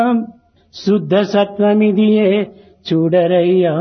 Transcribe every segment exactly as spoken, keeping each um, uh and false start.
శుద్ధ సత్వమిదియే చూడరయ్యా.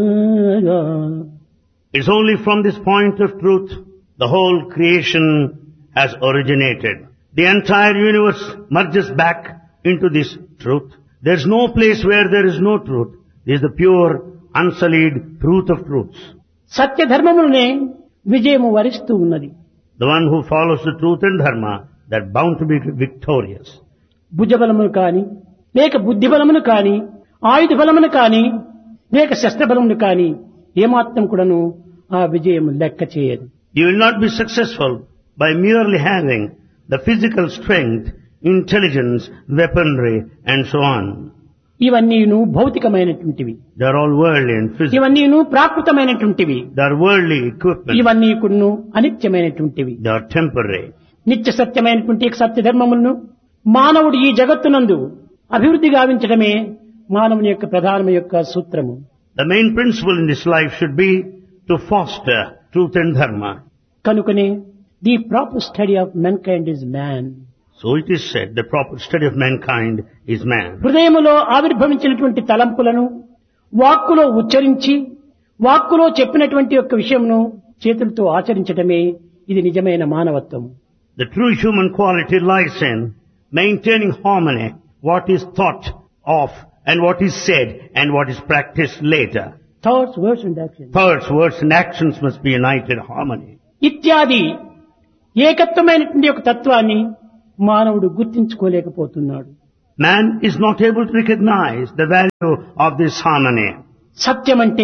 It's only from this point of truth the whole creation has originated. The entire universe merges back into this truth. There's no place where there is no truth. This is the pure, unsullied truth of truths. సత్య ధర్మమునే విజయము వరిస్తూ ఉన్నది. The one who follows the truth and dharma, they're bound to be victorious. భుజబలమును కాని, లేక బుద్ధి బలమును కాని, ఆయుధ బలమును కాని, లేక శస్త్ర బలమును కాని ఏమాత్రం కూడాను ఆ విజయం లెక్క చేయదు. You will not be successful by merely having the physical strength, intelligence, weaponry and so on. ఇవన్నీను భౌతికమైనటువంటివి. They are all worldly and physical. ఇవన్నీను ప్రాకృతమైనటువంటివి. They are worldly equipment. ఇవన్నీ కూడాను అనిత్యమైనటువంటివి. They are temporary. నిత్య సత్యమైనటువంటి సత్య ధర్మములను మానవుడు ఈ జగత్తునందు అభివృద్ధి గావించడమే మానవుని యొక్క ప్రధానమైన యొక్క సూత్రము. The main principle in this life should be to foster truth and dharma. కనుకనే the proper study of మెన్కైండ్ is man. So it is said the proper study of mankind is man. హృదయములో ఆవిర్భవించినటువంటి తలంపులను వాక్కులో ఉచ్చరించి వాక్కులో చెప్పినటువంటి యొక్క విషయమును చేతులతో ఆచరించడమే ఇది నిజమైన మానవత్వం. The true human quality lies in maintaining harmony, what is thought of and what is said and what is practiced later. Thoughts, words and actions. Thoughts, words and actions must be united in harmony. ఇత్యాది ఏకత్వమైనటువంటి ఒక తత్వాన్ని మానవుడు గుర్తించుకోలేకపోతున్నాడు. Man is not able to recognize the value of this harmony. సత్యం అంటే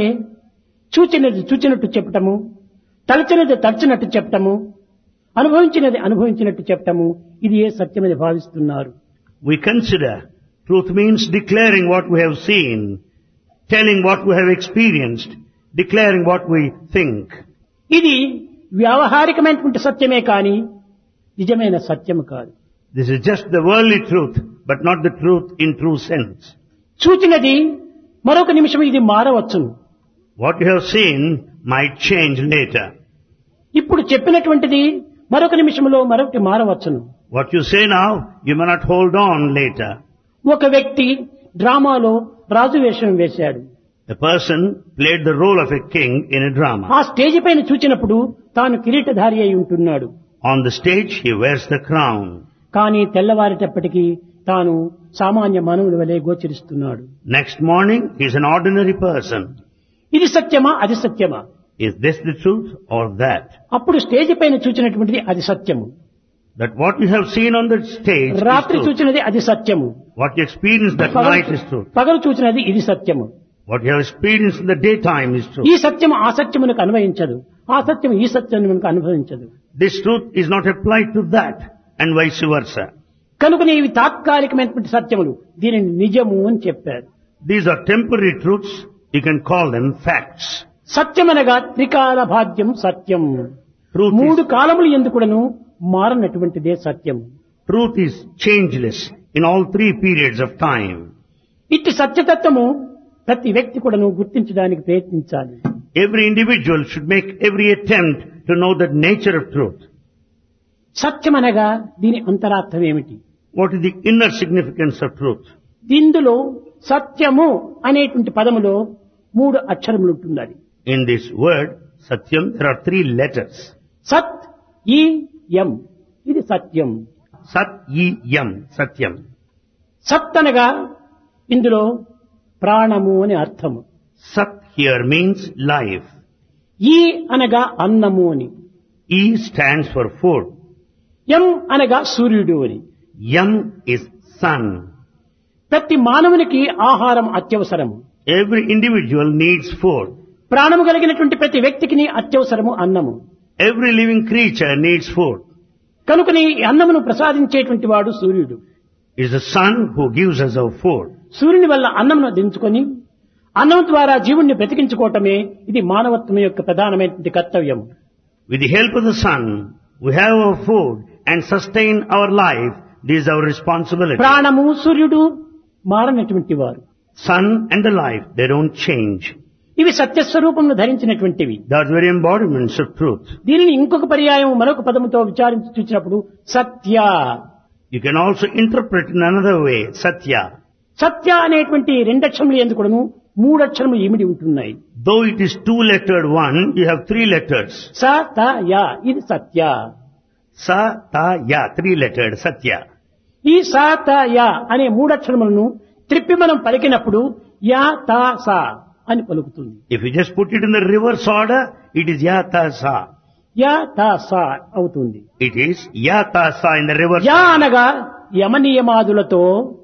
చూచినది చూచినట్టు చెప్పటము, తలచినది తలచినట్టు చెప్పటము, అనుభవించినది అనుభవించినట్టు చెప్పటము, ఇది ఏ సత్యమని భావిస్తున్నారు. We consider truth means declaring what we have seen, telling what we have experienced, declaring what we think. ఇది వ్యావహారికమైనటువంటి సత్యమే కాని నిజమైన సత్యము కాదు. This is just the worldly truth, but not the truth in true sense. చూచినది మరొక నిమిషం ఇది మారవచ్చును. What you have seen might change later. ఇప్పుడు చెప్పినటువంటిది మరొక నిమిషంలో మరొకటి మారవచ్చును. What you say now, you may not hold on later. ఒక వ్యక్తి డ్రామాలో రాజు వేషం వేశాడు. The person played the role of a king in a drama. ఆ స్టేజ్ పైన చూచినప్పుడు తాను కిరీటధారి అయి ఉంటున్నాడు. On the stage, he wears the crown. కానీ తెల్లవారేటప్పటికీ తాను సామాన్య మానవుడి వలె గోచరిస్తున్నాడు. Next morning, he is an ordinary person. ఇది సత్యమా, అది సత్యమా? Is this the truth or that? అప్పుడు స్టేజ్ పైన చూచినటువంటిది అది సత్యము. That what you have seen on the stage is రాత్రి truth. చూచినది అది సత్యము. What you experienced that పగలు- night is truth. పగలు చూచినది ఇది సత్యము. What you have experienced in the daytime is truth. ఈ సత్యము ఆ సత్యమునకు అన్వయించదు, ఆ సత్యం ఈ సత్యమునకు అనుభవించదు. This truth is not applied to that and vice versa. కనుకనే ఇవి తాత్కాలికమైనటువంటి సత్యములు, దీనిని నిజము అని చెప్పారు. These are temporary truths. You can call them facts. సత్యమనగా త్రికాల భాగ్యం సత్యం. Truth మూడు is, కాలములు ఎందుకుడను మారనటువంటిదే సత్యం. truth is changeless in all three periods of time. ఇట్టి సత్యతత్వము ప్రతి వ్యక్తి కూడాను గుర్తించడానికి ప్రయత్నించాలి. Every individual should make every attempt to know the nature of truth. సత్యమనగా దీని అంతరార్థం ఏమిటి? What is the inner significance of truth? ఇందులో సత్యము అనేటువంటి పదములో మూడు అక్షరములు ఉంటున్నది. In this word, Satyam, there are three letters. సత్ ఈ యం, ఇది సత్యం. Sat, Yi, Yam, Satyam. సత్ అనగా ఇందులో ప్రాణము అని అర్థము. Sat here means life. ఈ అనగా అన్నము అని. E stands for food. యం అనగా సూర్యుడు అని. Yam is sun. ప్రతి మానవునికి ఆహారం అత్యవసరము. Every individual needs food. ప్రాణము కలిగినటువంటి ప్రతి వ్యక్తికి అత్యవసరము అన్నము. Every living creature needs food. కనుకని ఈ అన్నమును ప్రసాదించేటువంటి వాడు సూర్యుడు. It is the sun who gives us our food. సూర్యుని వల్ల అన్నమును దించుకొని అన్నం ద్వారా జీవుణ్ణి బ్రతికించుకోవటమే ఇది మానవత్వం యొక్క ప్రధానమైనటువంటి కర్తవ్యం. With the help of the sun, we have our food and sustain our life. This is our responsibility. ప్రాణము సూర్యుడు మారనటువంటి వారు. Sun and the life, they don't change. ఇవి సత్యస్వరూపమును ధరించినటువంటివి. They are very embodiments of truth. దీనిని ఇంకొక పర్యాయం మరొక పదముతో విచారించి చూసినప్పుడు సత్య. You can also interpret in another way, Satya. సత్య అనేటువంటి రెండక్షరములు ఎందుకును మూడక్షరములు ఇమిడి ఉంటున్నాయి. Though it is two-lettered one, you have three letters. స త య ఇది సత్య. Sa, ta, ya, three-lettered, Satya. ఈ స త య అనే మూడక్షరములను త్రిప్పి మనం పలికినప్పుడు యా తా సా అని పలుకుతుంది. If you just put it in the reverse order, it is ya, ta, sa. Yeah తా సా అవుతుంది. It is ya, ta, sa in the reverse yeah order. అనగా యమనియమాదులతో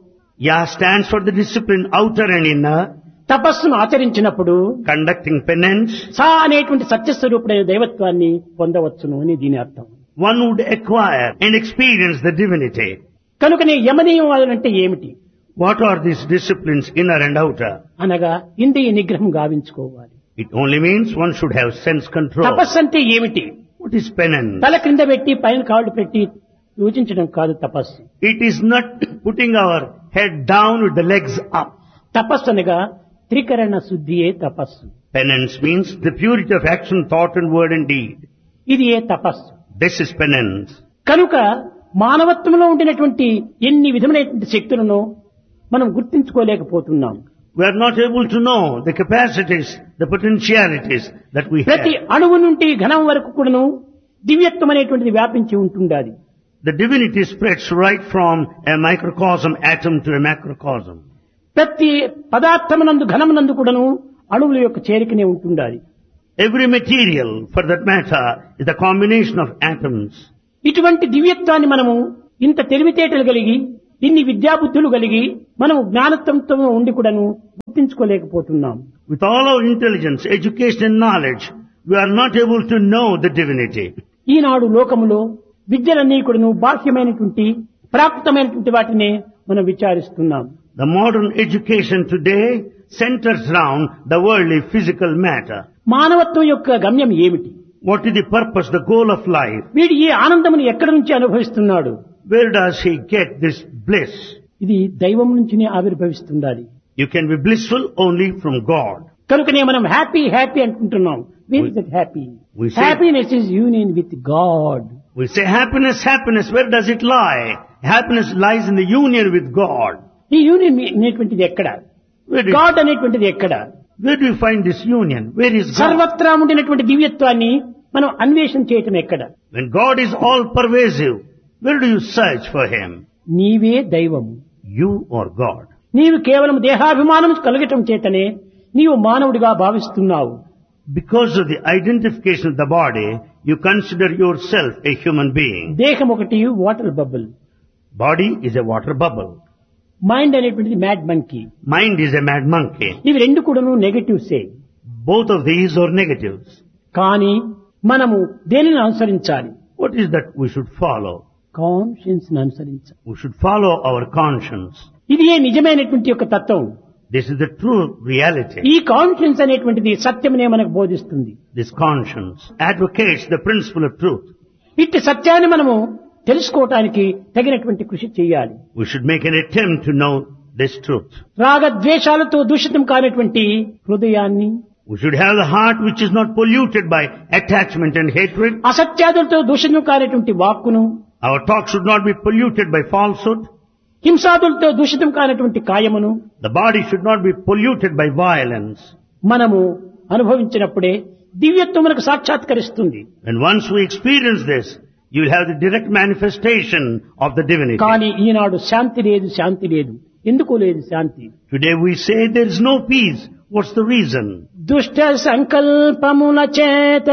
Ya stands for the discipline, outer and inner, తపస్సును ఆచరించినప్పుడు conducting penance. సా అనేటువంటి సత్యస్వరూపుడైన దైవత్వాన్ని పొందవచ్చును అని దీని అర్థం. One would acquire and experience the divinity. కనుకనే యమనియమాదులంటే ఏమిటి? What are these disciplines, inner and outer? అనగా ఇంద్రియ నిగ్రహం గావించుకోవాలి. It only means one should have sense control. తపస్సు అంటే ఏమిటి? What is penance? తల క్రింద పెట్టి పైన కాళ్ళు పెట్టి యోచించడం కాదు తపస్సు. It is not putting our head down with the legs up. తపస్సు అనగా త్రికరణ శుద్ధియే తపస్సు. Penance means the purity of action, thought and word and deed. ఇది ఏ తపస్సు. This is penance. కనుక మానవత్వంలో ఉండినటువంటి ఎన్ని విధమైనటువంటి శక్తులను మనం గుర్తించుకోలేకపోతున్నాం. We are not able to know the capacities, the potentialities that we have. ప్రతి అణువు నుండి ఘనం వరకు కూడాను దివ్యత్వం అనేటువంటిది వ్యాపించి ఉంటుండాలి. The divinity spreads right from a microcosm atom to a macrocosm. ప్రతి పదార్థమునందు ఘనమునందు కూడాను అణువుల యొక్క చేరికనే ఉంటుండాలి. Every material, for that matter, is a combination of atoms. ఇటువంటి దివ్యత్వాన్ని మనము ఇంత తెలివితేటలు కలిగి ఇన్ని విద్యాబుద్ధులు కలిగి మనం జ్ఞానత్వంతో ఉండి కూడాను గుర్తించుకోలేకపోతున్నాం. With all our intelligence, education and knowledge, we are not able to know the divinity. ఈనాడు లోకములో విద్యలన్నీ కూడాను బాహ్యమైనటువంటి ప్రాప్తమైనటువంటి వాటినే మనం విచారిస్తున్నాం. The modern education today centers around the worldly physical matter. మానవత్వం యొక్క గమ్యం ఏమిటి? What is the purpose, the goal of life? వీడు ఈ ఆనందమును ఎక్కడి నుంచి అనుభవిస్తున్నాడు? Where does he get this bliss? ఇది దైవం నుంచినే ఆవిర్భవిస్తుండాలి. You can be blissful only from God. కనుకనే మనం హ్యాపీ హ్యాపీ అనుకుంటున్నాం. Where is that happy? we say- happiness is union with God. We say happiness, happiness, where does it lie? Happiness lies in the union with God. ఈ union అనేటువంటిది ఎక్కడ? Where do, God అనేటువంటిది ఎక్కడ? where do you find this union? Where is God? సర్వత్రా ఉండినటువంటి దివ్యత్వాన్ని మనం అన్వేషణ చేయటం ఎక్కడ? When God is all pervasive, where do you search for Him? నీవే దైవము. You or God? నీవు కేవలం దేహాభిమానం కలగటం చేతనే నీవు మానవుడిగా భావిస్తున్నావు. Because of the identification of the body, you consider yourself a human being. దేహం ఒకటి water bubble, Body is a water bubble. Mind అనేటువంటిది mad monkey. Mind is a mad monkey. ఇవి రెండు కూడాను నెగటివ్సే. Both of these are negatives. కానీ మనము దేనిని అనుసరించాలి? What is that we should follow? Conscience అనుసరించాలి. We should follow our conscience. ఇది ఏ నిజమైనటువంటి యొక్క తత్వం. This is the true reality. ఈ కాన్షియన్స్ అనేటువంటిది సత్యమనే మనకు బోధిస్తుంది. This conscience advocates the principle of truth. ఇట్టి సత్యాన్ని మనము తెలుసుకోవటానికి తగినటువంటి కృషి చేయాలి. We should make an attempt to know this truth. రాగద్వేషాలతో దూషితం కానటువంటి హృదయాన్ని, We should have the heart which is not polluted by attachment and hatred. అసత్యాదులతో దూషితం కానటువంటి వాక్కును, Our talk should not be polluted by falsehood. హింసాదులతో దూషితం కానటువంటి కాయమును The body should not be polluted by violence. మనము అనుభవించినప్పుడే దివ్యత్వం మనకు సాక్షాత్కరిస్తుంది. And once we experience this, you will have the direct manifestation of the divinity. కానీ ఈనాడు శాంతి లేదు, శాంతి లేదు. ఎందుకు లేదు శాంతి? Today we say there is no peace. What's the reason? దుష్ట సంకల్పముల చేత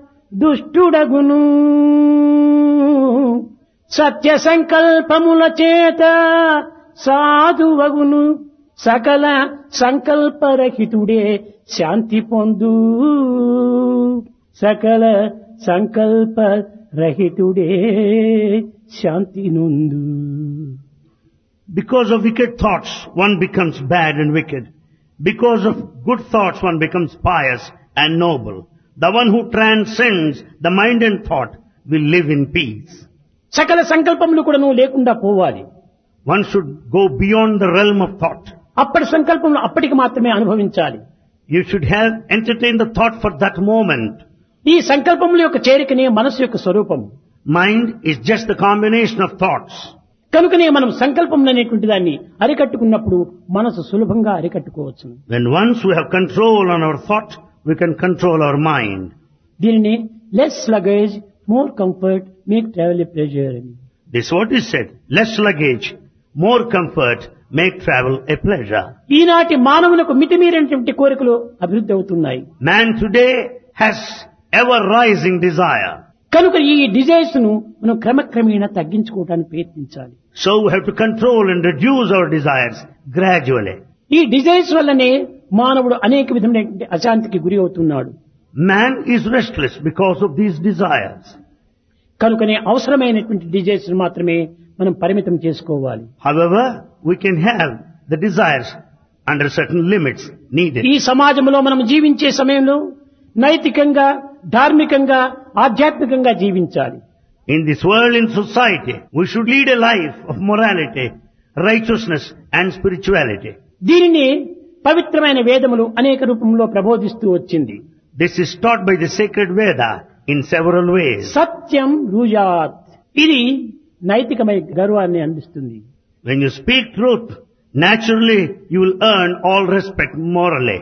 దుష్టుడగును, సత్య సంకల్పముల చేత సాధువగును, సకల సంకల్పరహితుడే శాంతి పొందు, సకల సంకల్ప రహితుడే శాంతి నొందు. Because of wicked thoughts, one becomes bad and wicked. Because of good thoughts, one becomes pious and noble. The one who transcends the mind and thought will live in peace. సకల సంకల్పములు కూడా నువ్వు లేకుండా పోవాలి. One should go beyond the realm of thought. అప్పటి సంకల్పములు అప్పటికి మాత్రమే అనుభవించాలి. You should have entertained the thought for that moment. ఈ సంకల్పముల యొక్క చేరికనే మనస్సు యొక్క స్వరూపం. Mind is just the combination of thoughts. కనుకనే మనం సంకల్పం అనేటువంటి దాన్ని అరికట్టుకున్నప్పుడు మనసు సులభంగా అరికట్టుకోవచ్చు. When once we have control on our thought, we can control our mind. దీనిని less luggage, more comfort, make travel a pleasure. This is what is said. Less luggage, more comfort, make travel a pleasure. ఈనాటి మానవులకు మితిమీరినటువంటి కోరికలు అభివృద్ధి అవుతున్నాయి. Man today has ever rising desire. కనుక ఈ desires ను మనం క్రమక్రమేణా తగ్గించుకోవడానికి ప్రయత్నించాలి. So we have to control and reduce our desires gradually. ఈ డిజైర్స్ వల్లనే మానవుడు అనేక విధమైనటువంటి అశాంతికి గురి అవుతున్నాడు. Man is restless because of these desires. కనుకనే అవసరమైనటువంటి డిజైర్స్ మాత్రమే మనం పరిమితం చేసుకోవాలి. However, we can have the desires under certain limits needed. ఈ సమాజంలో మనం జీవించే సమయంలో నైతికంగా, ధార్మికంగా, ఆధ్యాత్మికంగా జీవించాలి. In this world, in society, we should lead a life of morality, righteousness and spirituality. దీనిని పవిత్రమైన వేదములు అనేక రూపంలో ప్రబోధిస్తూ వచ్చింది. This is taught by the sacred Veda in several ways. సత్యం రూయాత్, ఇది నైతికమైన గౌరవాన్ని అందిస్తుంది. When you speak truth, naturally you will earn all respect morally.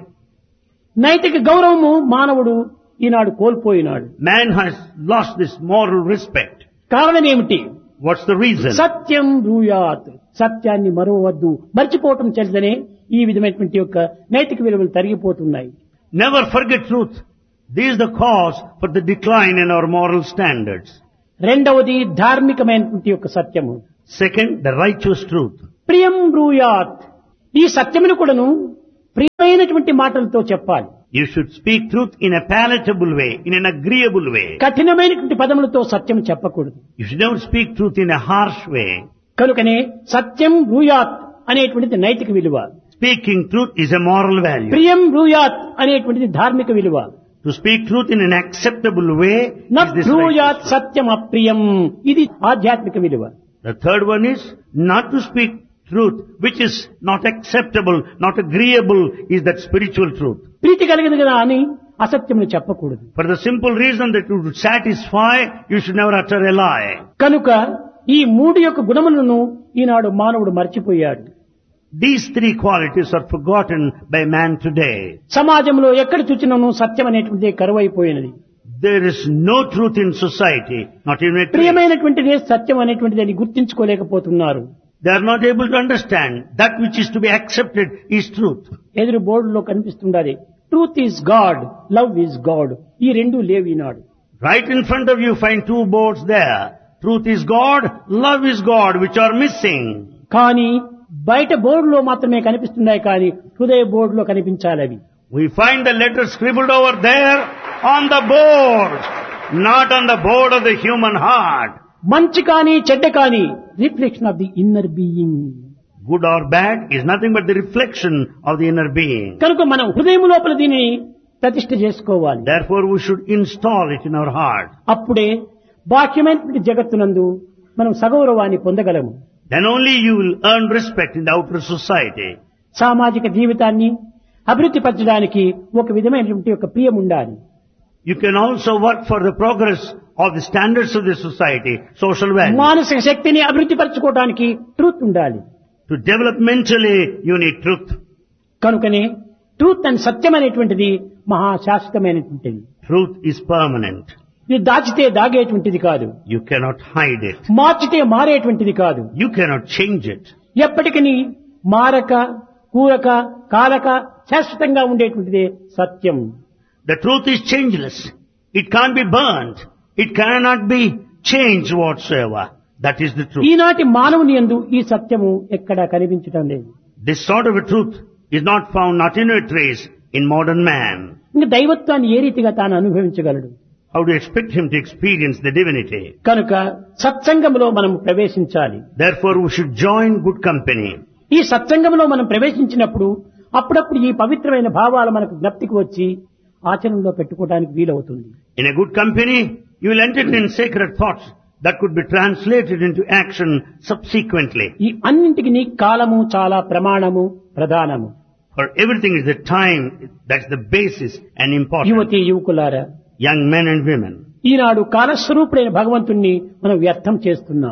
నైతిక గౌరవము మానవుడు ఈనాడు కోల్పోయినాడు. Man has lost this moral respect. కారణం ఏమిటి? What's the reason? సత్యం రూయాత్, సత్యాన్ని మరవవద్దు, మర్చిపోవటం చేతనే ఈ విధమైనటువంటి యొక్క నైతిక విలువలు తరిగిపోతున్నాయి. Never forget truth. This is the cause for the decline in our moral standards. రెండవది ధార్మికమైనటువంటి యొక్క సత్యము. Second, the righteous truth. ప్రియం బ్రూయాత్, ఈ సత్యమును కూడాను ప్రియమైనటువంటి మాటలతో చెప్పాలి. You should speak truth in a palatable way, in an agreeable way. కఠినమైనటువంటి పదములతో సత్యం చెప్పకూడదు. You should never speak truth in a harsh way. కనుకనే సత్యం బ్రూయాత్ అనేటువంటిది నైతిక విలువ. Speaking truth is a moral value. ప్రియం బ్రూయాత్ అనేటువంటిది ధార్మిక విలువ. To speak truth in an acceptable way న is this బ్రూయాత్ righteous. సత్యం అప్రియం, ఇది ఆధ్యాత్మిక విలువ. The third one is not to speak truth which is not acceptable, not agreeable, is that spiritual truth. ప్రీతి కలిగింది కదా అని అసత్యమును చెప్పకూడదు. For the simple reason that you would satisfy, you should never utter a lie. కనుక ఈ మూడు యొక్క గుణములను ఈనాడు మానవుడు మర్చిపోయాడు. These three qualities are forgotten by man today. సమాజంలో ఎక్కడ చూచినను సత్యం అనేటువంటిది కరువైపోయినది. There is no truth in society, not even a trace. ప్రియమైనటువంటిదే సత్యం అనేటువంటిది అని గుర్తించుకోలేకపోతున్నారు. They are not able to understand that which is to be accepted is truth. ఎదురు బోర్డులో కనిపిస్తుండాలి, truth is God, love is God. ఈ రెండు లేవు ఈనాడు. Right in front of you find two boards there. Truth is God, love is God, which are missing. కానీ బయట బోర్డులో మాత్రమే కనిపిస్తున్నాయి, కానీ హృదయ బోర్డులో కనిపించాలి అవి. We find the letters scribbled over there on the board, not on the board of the human heart. మంచి కానీ చెడ్డ కానీ reflection of the inner being. Good or bad is nothing but the reflection of the inner being. కనుక మనం హృదయం లోపల దీనిని ప్రతిష్ఠ చేసుకోవాలి. Therefore we should install it in our heart. అప్పుడే బాహ్యమైనటువంటి జగత్తునందు మనం సగౌరవాన్ని పొందగలము. Then only you will earn respect in the outer society. సామాజిక జీవితాన్ని అభివృద్ధి పరచడానికి ఒక విధమైనటువంటి ఒక ప్రియం ఉండాలి. You can also work for the progress of the standards of the society, social values. మానసిక శక్తిని అభివృద్ధి పరచుకోవడానికి ట్రూత్ ఉండాలి. To develop mentally, you need truth. కనుకనే ట్రూత్ అండ్ సత్యం అనేటువంటిది మహాశాశ్వతమైనటువంటిది. Truth is permanent. ఇది దాచితే దాగేటువంటిది కాదు, You cannot hide it. మార్చితే మారేటువంటిది కాదు. You cannot change it. ఎప్పటికీ మారక కూరక కాలక శాశ్వతంగా ఉండేటువంటిదే సత్యం. The truth is changeless. It can't be burnt. It cannot be changed whatsoever. That is the truth. ఈనాటి మానవుని యందు ఈ సత్యము ఎక్కడా కనిపించటం లేదు. This sort of a truth is not found, not in a trace, in modern man. ఇంకా దైవత్వాన్ని ఏ రీతిగా తాను అనుభవించగలడు? How do you expect him to experience the divinity? కనుక సత్సంగంలో మనం ప్రవేశించాలి. Therefore we should join good company. ఈ సత్సంగంలో మనం ప్రవేశించినప్పుడు అప్పుడప్పుడు ఈ పవిత్రమైన భావాలు మనకు జ్ఞప్తికి వచ్చి ఆచరణలో పెట్టుకోవడానికి వీలవుతుంది. In a good company, you will entertain sacred thoughts that could be translated into action subsequently. ఈ అన్నింటికి నీ కాలము చాలా ప్రమాణము ప్రధానము. For everything is the time, that's the basis and important. యువతి యువకులారా, Young men and women, ఈనాడు కాలస్వరూపుడైన భగవంతుణ్ణి మనం వ్యర్థం చేస్తున్నాం.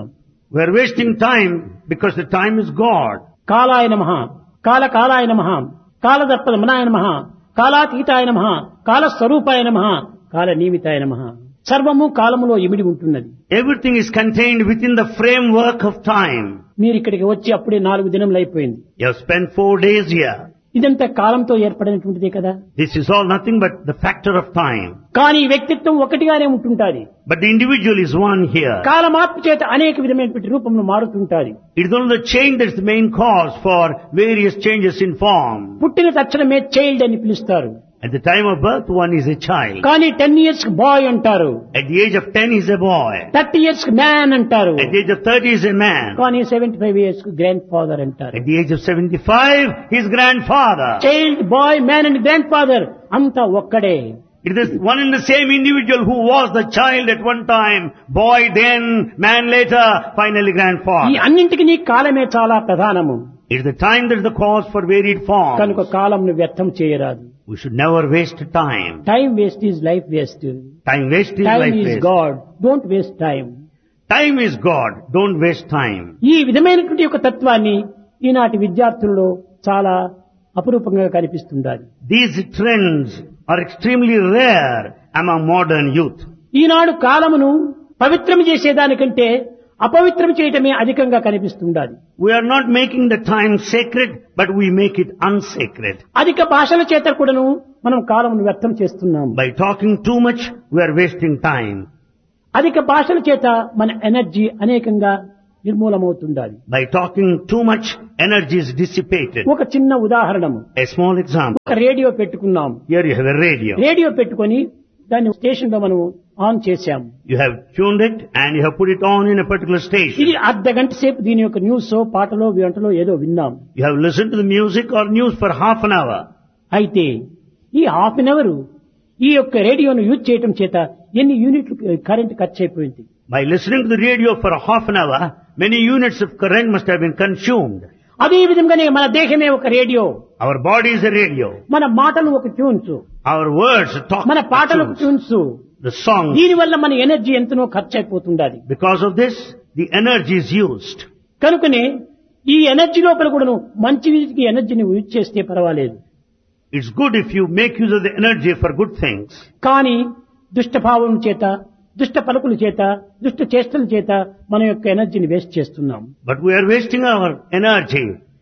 We are wasting time because the time is God. కాలాయ నమః, కాల కాలాయ నమః, కాలదర్పణమనాయ నమః, కాలాతీతాయ నమః, కాలస్వరూపాయ నమః, కాల నియమితాయ నమః. సర్వము కాలములో ఇమిడి ఉంటున్నది. Everything is contained within the framework of time. మీరు ఇక్కడికి వచ్చి అప్పుడే నాలుగు దినములు అయిపోయింది. You have spent four days here. ఇదంతా కాలంతో ఏర్పడినటువంటిదే కదా. This is all nothing but the factor of time. కానీ వ్యక్తిత్వం ఒకటిగానే ఉంటుంటాది. But the individual is one here. కాలమార్పు చేత అనేక విధమైనటువంటి రూపంలో మారుతుంటాది. It is only the change that is the main cause for various changes in form. పుట్టిన తక్షణమే చైల్డ్ అని పిలుస్తారు. At the time of birth, one is a child. కానీ ten years boy అంటారు. At the age of ten, he is a boy. Thirty years man అంటారు. At the age of thirty, he is a man. కానీ seventy five years grand father అంటారు. At the age of seventy-five, he is grandfather. Child bye man and grand father అంతా ఒక్కడే. It is one and the same individual who was the child at one time, boy then, man later, finally ఈ grandfather. అన్నింటికి నీ కాలమే చాలా ప్రధానము. It is the time that is the cause for varied forms. కనుక కాలంను వ్యర్థం చేయరాదు. We should never waste time. Time waste is life waste. Time waste is time life is waste. God, don't waste time. Time is God. Don't waste time. ఈ విధమైనటువంటి ఒక తత్వాన్ని ఈనాటి విద్యార్థుల్లో చాలా అపురూపంగా కనిపిస్తుండాలి. These trends are extremely rare among modern youth. ఈనాడు కాలమును పవిత్రం చేసేదానికంటే అపవిత్రం చేయటమే అధికంగా కనిపిస్తుండాలి. We are not making the time sacred, but we make it unsacred. అధిక భాషల చేత కూడాను మనం కాలమును వ్యర్థం చేస్తున్నాము. By talking too much, we are wasting time. అధిక భాషల చేత మన ఎనర్జీ అనేకంగా నిర్మూలమవుతుండాలి. By talking too much, energy is dissipated. ఒక చిన్న ఉదాహరణము. A small example. ఒక రేడియో పెట్టుకున్నాం. Here you have a radio. Radio పెట్టుకొని దాన్ని స్టేషన్ లో మనం ఆన్ చేశాము. You have tuned it and you have put it on in a particular station. ఇది అర్ధ గంట సేపు దీని యొక్క న్యూస్ పాటలో గంటలో ఏదో విన్నాం. You have listened to the music or news for half an hour. అయితే ఈ హాఫ్ అన్ అవర్ ఈ యొక్క రేడియోను యూజ్ చేయటం చేత ఎన్ని యూనిట్లు కరెంట్ ఖర్చు అయిపోయింది. By listening to the radio for a half an hour, many units of current must have been consumed. అదే విధంగానే మన దేహమే ఒక radio. Our body is a radio. మన మాటలు ఒక ట్యూన్స్. Our words talk. మన పాటలు tunes. ట్యూన్స్. The songs. దీని వల్ల మన ఎనర్జీ ఎంతనో ఖర్చు అయిపోతుండాలి. Because of this, the energy is used. కనుకనే ఈ ఎనర్జీ లోపల కూడాను మంచి వీటికి ఎనర్జీని యూజ్ చేస్తే పర్వాలేదు. It's good if you make use of the energy for good things. కానీ దుష్టభావం చేత, దుష్ట పలుకుల చేత, దుష్ట చేష్టల చేత మన యొక్క ఎనర్జీని వేస్ట్ చేస్తున్నాం. But we are wasting our energy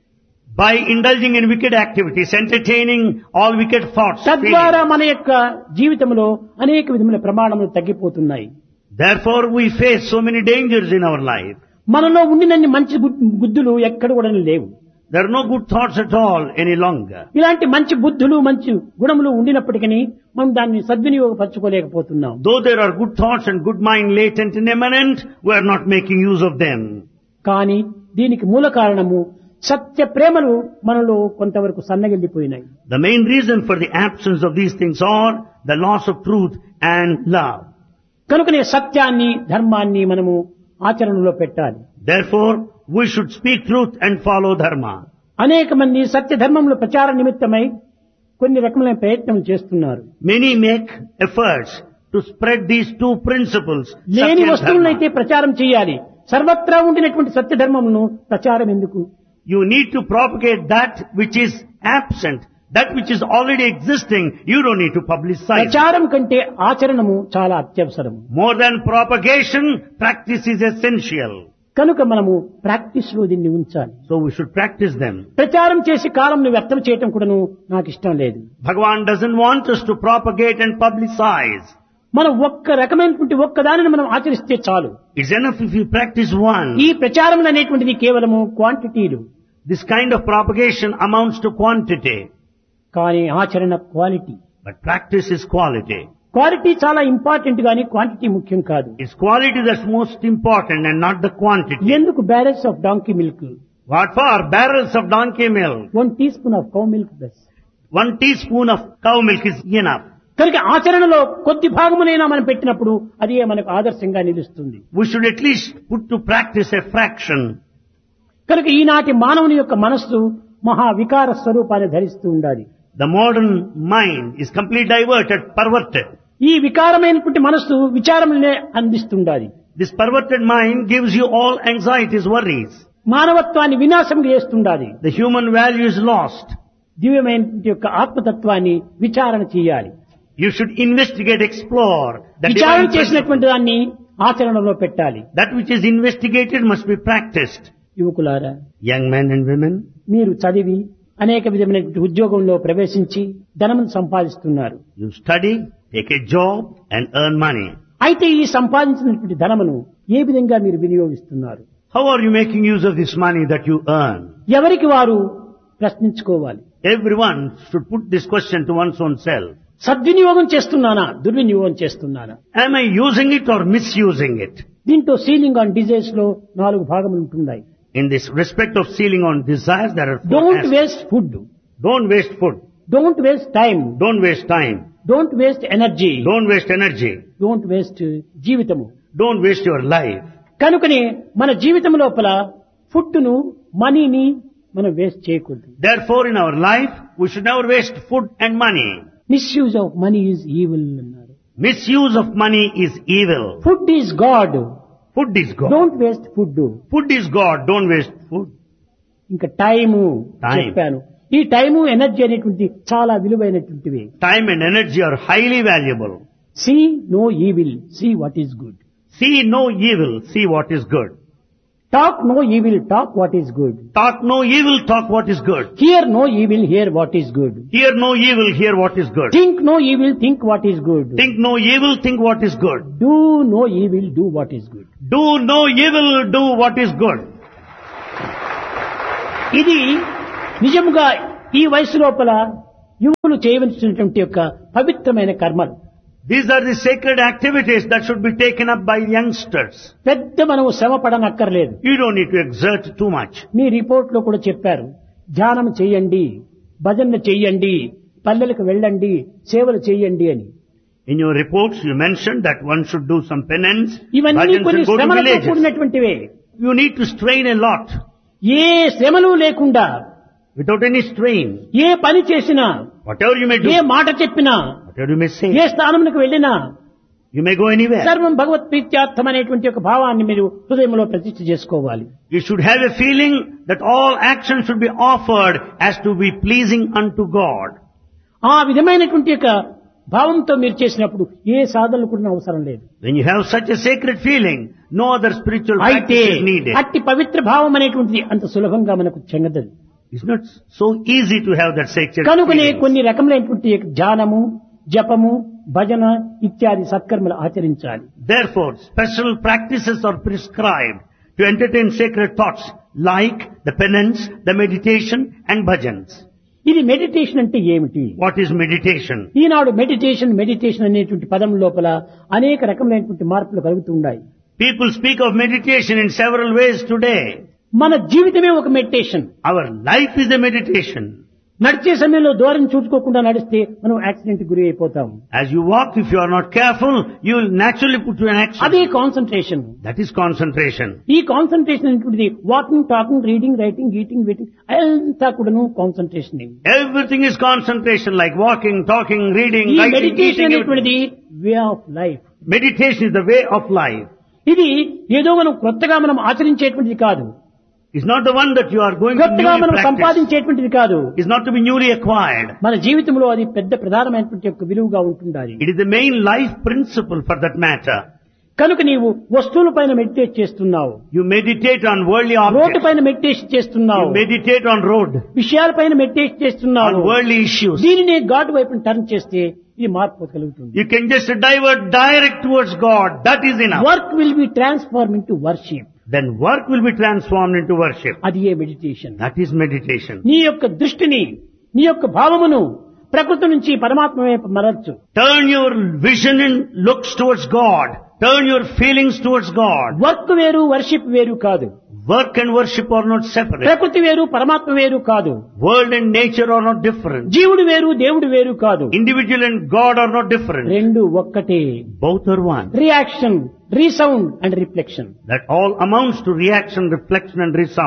by indulging in wicked activities, entertaining all wicked thoughts. తద్వారా feelings. మన యొక్క జీవితంలో అనేక విధముల ప్రమాణములు తగ్గిపోతున్నాయి. Therefore, we face so many dangers in our life. మనలో ఉండినన్ని మంచి గు- బుద్ధులు ఎక్కడ కూడా లేవు. There are no good thoughts at all any longer. ఇలాంటి మంచి బుద్ధులు మంచి గుణములు ఉండినప్పటికీ మనం దాన్ని సద్వినియోగపరచుకోలేకపోతున్నాం. Though there are good thoughts and good mind latent and immanent, we are not making use of them. కానీ దీనికి మూల కారణము సత్య ప్రేమలు మనలో కొంతవరకు సన్నగిల్లిపోయినాయి. The main reason for the absence of these things are the loss of truth and love. కనుకనే సత్యాన్ని ధర్మాన్ని మనము ఆచరణలో పెట్టాలి. Therefore, we should speak truth and follow dharma. అనేక మంది సత్య ధర్మముల ప్రచార నిమిత్తమై కొన్ని రకములైన ప్రయత్నం చేస్తున్నారు. Many make efforts to spread these two principles. లేని Satya and వస్తువులనైతే dharma. ప్రచారం చేయాలి. సర్వత్రా ఉండినటువంటి సత్య ధర్మమును ప్రచారం ఎందుకు? You need to propagate that which is absent, that which is already existing. You don't need to publicize. ప్రచారం కంటే ఆచరణము చాలా అత్యవసరము. More than propagation, practice is essential. కనుక మనము ప్రాక్టీస్ లో దీన్ని ఉంచాలి. So we should practice them. ప్రచారం చేసి కాలంను వ్యర్థం చేయటం కూడాను నాకు ఇష్టం లేదు. Bhagavan doesn't want us to propagate and publicize. మనం ఒక్క రకమైనటువంటి ఒక్క దానిని మనం ఆచరిస్తే చాలు. It's enough if you practice one. ఈ ప్రచారం అనేటువంటిది కేవలము క్వాంటిటీలు. This kind of propagation amounts to quantity, కానీ ఆచరణ quality. but practice is quality. Quality చాలా ఇంపార్టెంట్ గానీ క్వాంటిటీ ముఖ్యం కాదు. It's quality that's most important and not the quantity. ఎందుకు barrels of donkey milk, What for? Barrels of donkey milk. One tea spoon of cow milk plus. One teaspoon of cow milk is enough. కనుక ఆచరణలో కొద్ది భాగమునైనా మనం పెట్టినప్పుడు అదే మనకు ఆదర్శంగా నిలుస్తుంది. We should at least put to practice a fraction. కనుక ఈనాటి మానవుని యొక్క మనస్సు మహా వికార స్వరూపాన్ని ధరిస్తూ ఉండాలి. The modern mind is completely diverted, perverted. ఈ వికారమైనటువంటి మనస్సు విచారములనే అందిస్తుండాలి. This perverted mind gives you all anxieties, worries. మానవత్వాన్ని వినాశం చేస్తుండాలి. The human value is lost. దివ్యమైన యొక్క ఆత్మతత్వాన్ని విచారణ చేయాలి. You should investigate, explore. The విచారణ divine చేసినటువంటి principle. దాన్ని ఆచరణలో పెట్టాలి. That which is investigated must be practiced. యువకులారా, Young men and women, మీరు చదివి అనేక విధమైన ఉద్యోగంలో ప్రవేశించి ధనం సంపాదిస్తున్నారు. you study, take a job and earn money. అయితే ఈ సంపాదించినటువంటి ధనమును ఏ విధంగా మీరు వినియోగిస్తున్నారు? How are you making use of this money that you earn? ఎవరికి వారు ప్రశ్నించుకోవాలి. Everyone should put this question to one's own self. సద్వినియోగం చేస్తున్నానా, దుర్వినియోగం చేస్తున్నానా? Am I using it or misusing it? దీంట్లో సీలింగ్ ఆన్ డిజైర్స్ లో నాలుగు భాగములు ఉంటున్నాయి. In this respect of sealing on desires, there are four don't aspects. Waste food, Don't waste food. Don't waste time, Don't waste time. Don't waste energy, Don't waste energy. Don't waste జీవితము. Don't waste your life. కనుకనే మన జీవితం లోపల food ను, మనీని మనం waste చేయకూడదు. Therefore, in our life, we should never waste food and money. Misuse of money is evil అన్నారు. Misuse of money is evil. Food is God, Food is God. Don't waste food. Food is God. Don't waste food. ఇంకా time Time. చెప్పాను. ఈ time energy అనేటువంటి చాలా విలువైనటువంటివి. Time and energy are highly valuable. See no evil, see what is good. See no evil. See what is good. Talk no evil, talk what is good. Talk no evil. Talk what is good. Here no evil, here what is good. Hear no evil. Hear what is good. Think no evil, think what is good. Think no evil. Think what is good. Do no evil, do what is good. Do no evil. Do what is good. ఇది నిజముగా ఈ వయసు లోపల యువకులు చేయవలసినటువంటి యొక్క పవిత్రమైన కర్మలు. These are the sacred activities that should be taken up by youngsters. పెద్ద మనం శ్రమ పడనక్కర్లేదు. You don't need to exert too much. Me report లో కూడా చెప్పారు, ధ్యానం చేయండి, భజన చెయ్యండి, పల్లెలకు వెళ్ళండి, సేవలు చేయండి అని. In your reports, you mentioned that one should do some penance, ఇవన్నీ bhajans కొన్ని and go to శ్రమలతో villages. కూడినటువంటివే. You need to strain a lot. ఏ శ్రమలు లేకుండా Without any strain. ఏ పని చేసినా, Whatever you may do, ఏ మాట చెప్పినా, whatever you may say, ఏ స్థానమునకు వెళ్ళినా you may go anywhere. సర్వం భగవత్ ప్రీత్యార్థం అనేటువంటి ఒక భావాన్ని మీరు హృదయంలో ప్రతిష్ఠ చేసుకోవాలి. You should have a feeling that all actions should be offered as to be pleasing unto God. ఆ విధమైనటువంటి యొక్క భావంతో మీరు చేసినప్పుడు ఏ సాధనలు కూడా అవసరం లేదు. When you have such a sacred feeling, no other spiritual అయితే practice is needed. అట్టి పవిత్ర భావం అనేటువంటిది అంత సులభంగా మనకు చెందదు. It's not so easy to have that sacred కనుకనే feeling. కొన్ని రకములైనటువంటి ధ్యానము, జపము, భజన ఇత్యాది సత్కర్మలు ఆచరించాలి. Therefore, special practices are prescribed to entertain sacred thoughts like the penance, the meditation and bhajans. ఇది మెడిటేషన్ అంటే ఏమిటి? What is meditation? Eenadu meditation meditation అనేటువంటి పదం లోపల అనేక రకములైనటువంటి మార్పులు కలుగుతున్నాయి. People speak of meditation in several ways today. మన జీవితమే ఒక meditation. Our life is a meditation. నడిచే సమయంలో దూరం చూసుకోకుండా నడిస్తే మనం యాక్సిడెంట్ గురి అయిపోతాం. As you walk, if you are not careful, you will naturally put you in అదే action. Concentration. That is concentration. ఈ కాన్సన్ట్రేషన్ అనేటువంటిది walking, talking, reading, writing, eating, waiting అంతా కూడాను concentration. Everything is concentration, like walking, talking, reading, ఈ writing, meditation eating. everything. అనేటువంటిది way of life. Meditation is the way of life. ఇది ఏదో మనం కొత్తగా మనం ఆచరించేటువంటిది కాదు. It's not the one that you are going to కొత్తగా newly మనం practice. సంపాదించేటువంటిది కాదు. It's not to be newly acquired. మన జీవితంలో అది పెద్ద ప్రధానమైనటువంటి యొక్క విలువగా ఉంటుండాలి. It is the main life principle for that matter. కనుక నీవు వస్తువుల పైన మెడిటేట్ చేస్తున్నావు, You meditate on worldly road objects. పైన మెడిటేషన్ చేస్తున్నావు, You meditate on road, విషయాల పైన మెడిటేట్ చేస్తున్నావు. on worldly issues. దీనినే గాడ్ వైపు టర్న్ చేస్తే ఇది మార్పు కలుగుతుంది. You can just divert direct towards God. That is enough. Work will be transform into worship. Then work will be transformed into worship. అది ఏ మెడిటేషన్. That is meditation. నీ యొక్క దృష్టిని, నీ యొక్క భావమును ప్రకృతి నుంచి పరమాత్మ వైపు మరల్చు. Turn your vision and looks towards God. Turn your feelings towards God. Work వేరు, వర్షిప్ వేరు కాదు. Work and worship are not separate. ప్రకృతి వేరు, పరమాత్మ వేరు కాదు. World and nature are not different. జీవుడు వేరు, దేవుడు వేరు కాదు. Individual and God are not different. రెండు ఒక్కటే. Both are one. Reaction, resound and reflection. That all amounts to reaction, reflection and resound.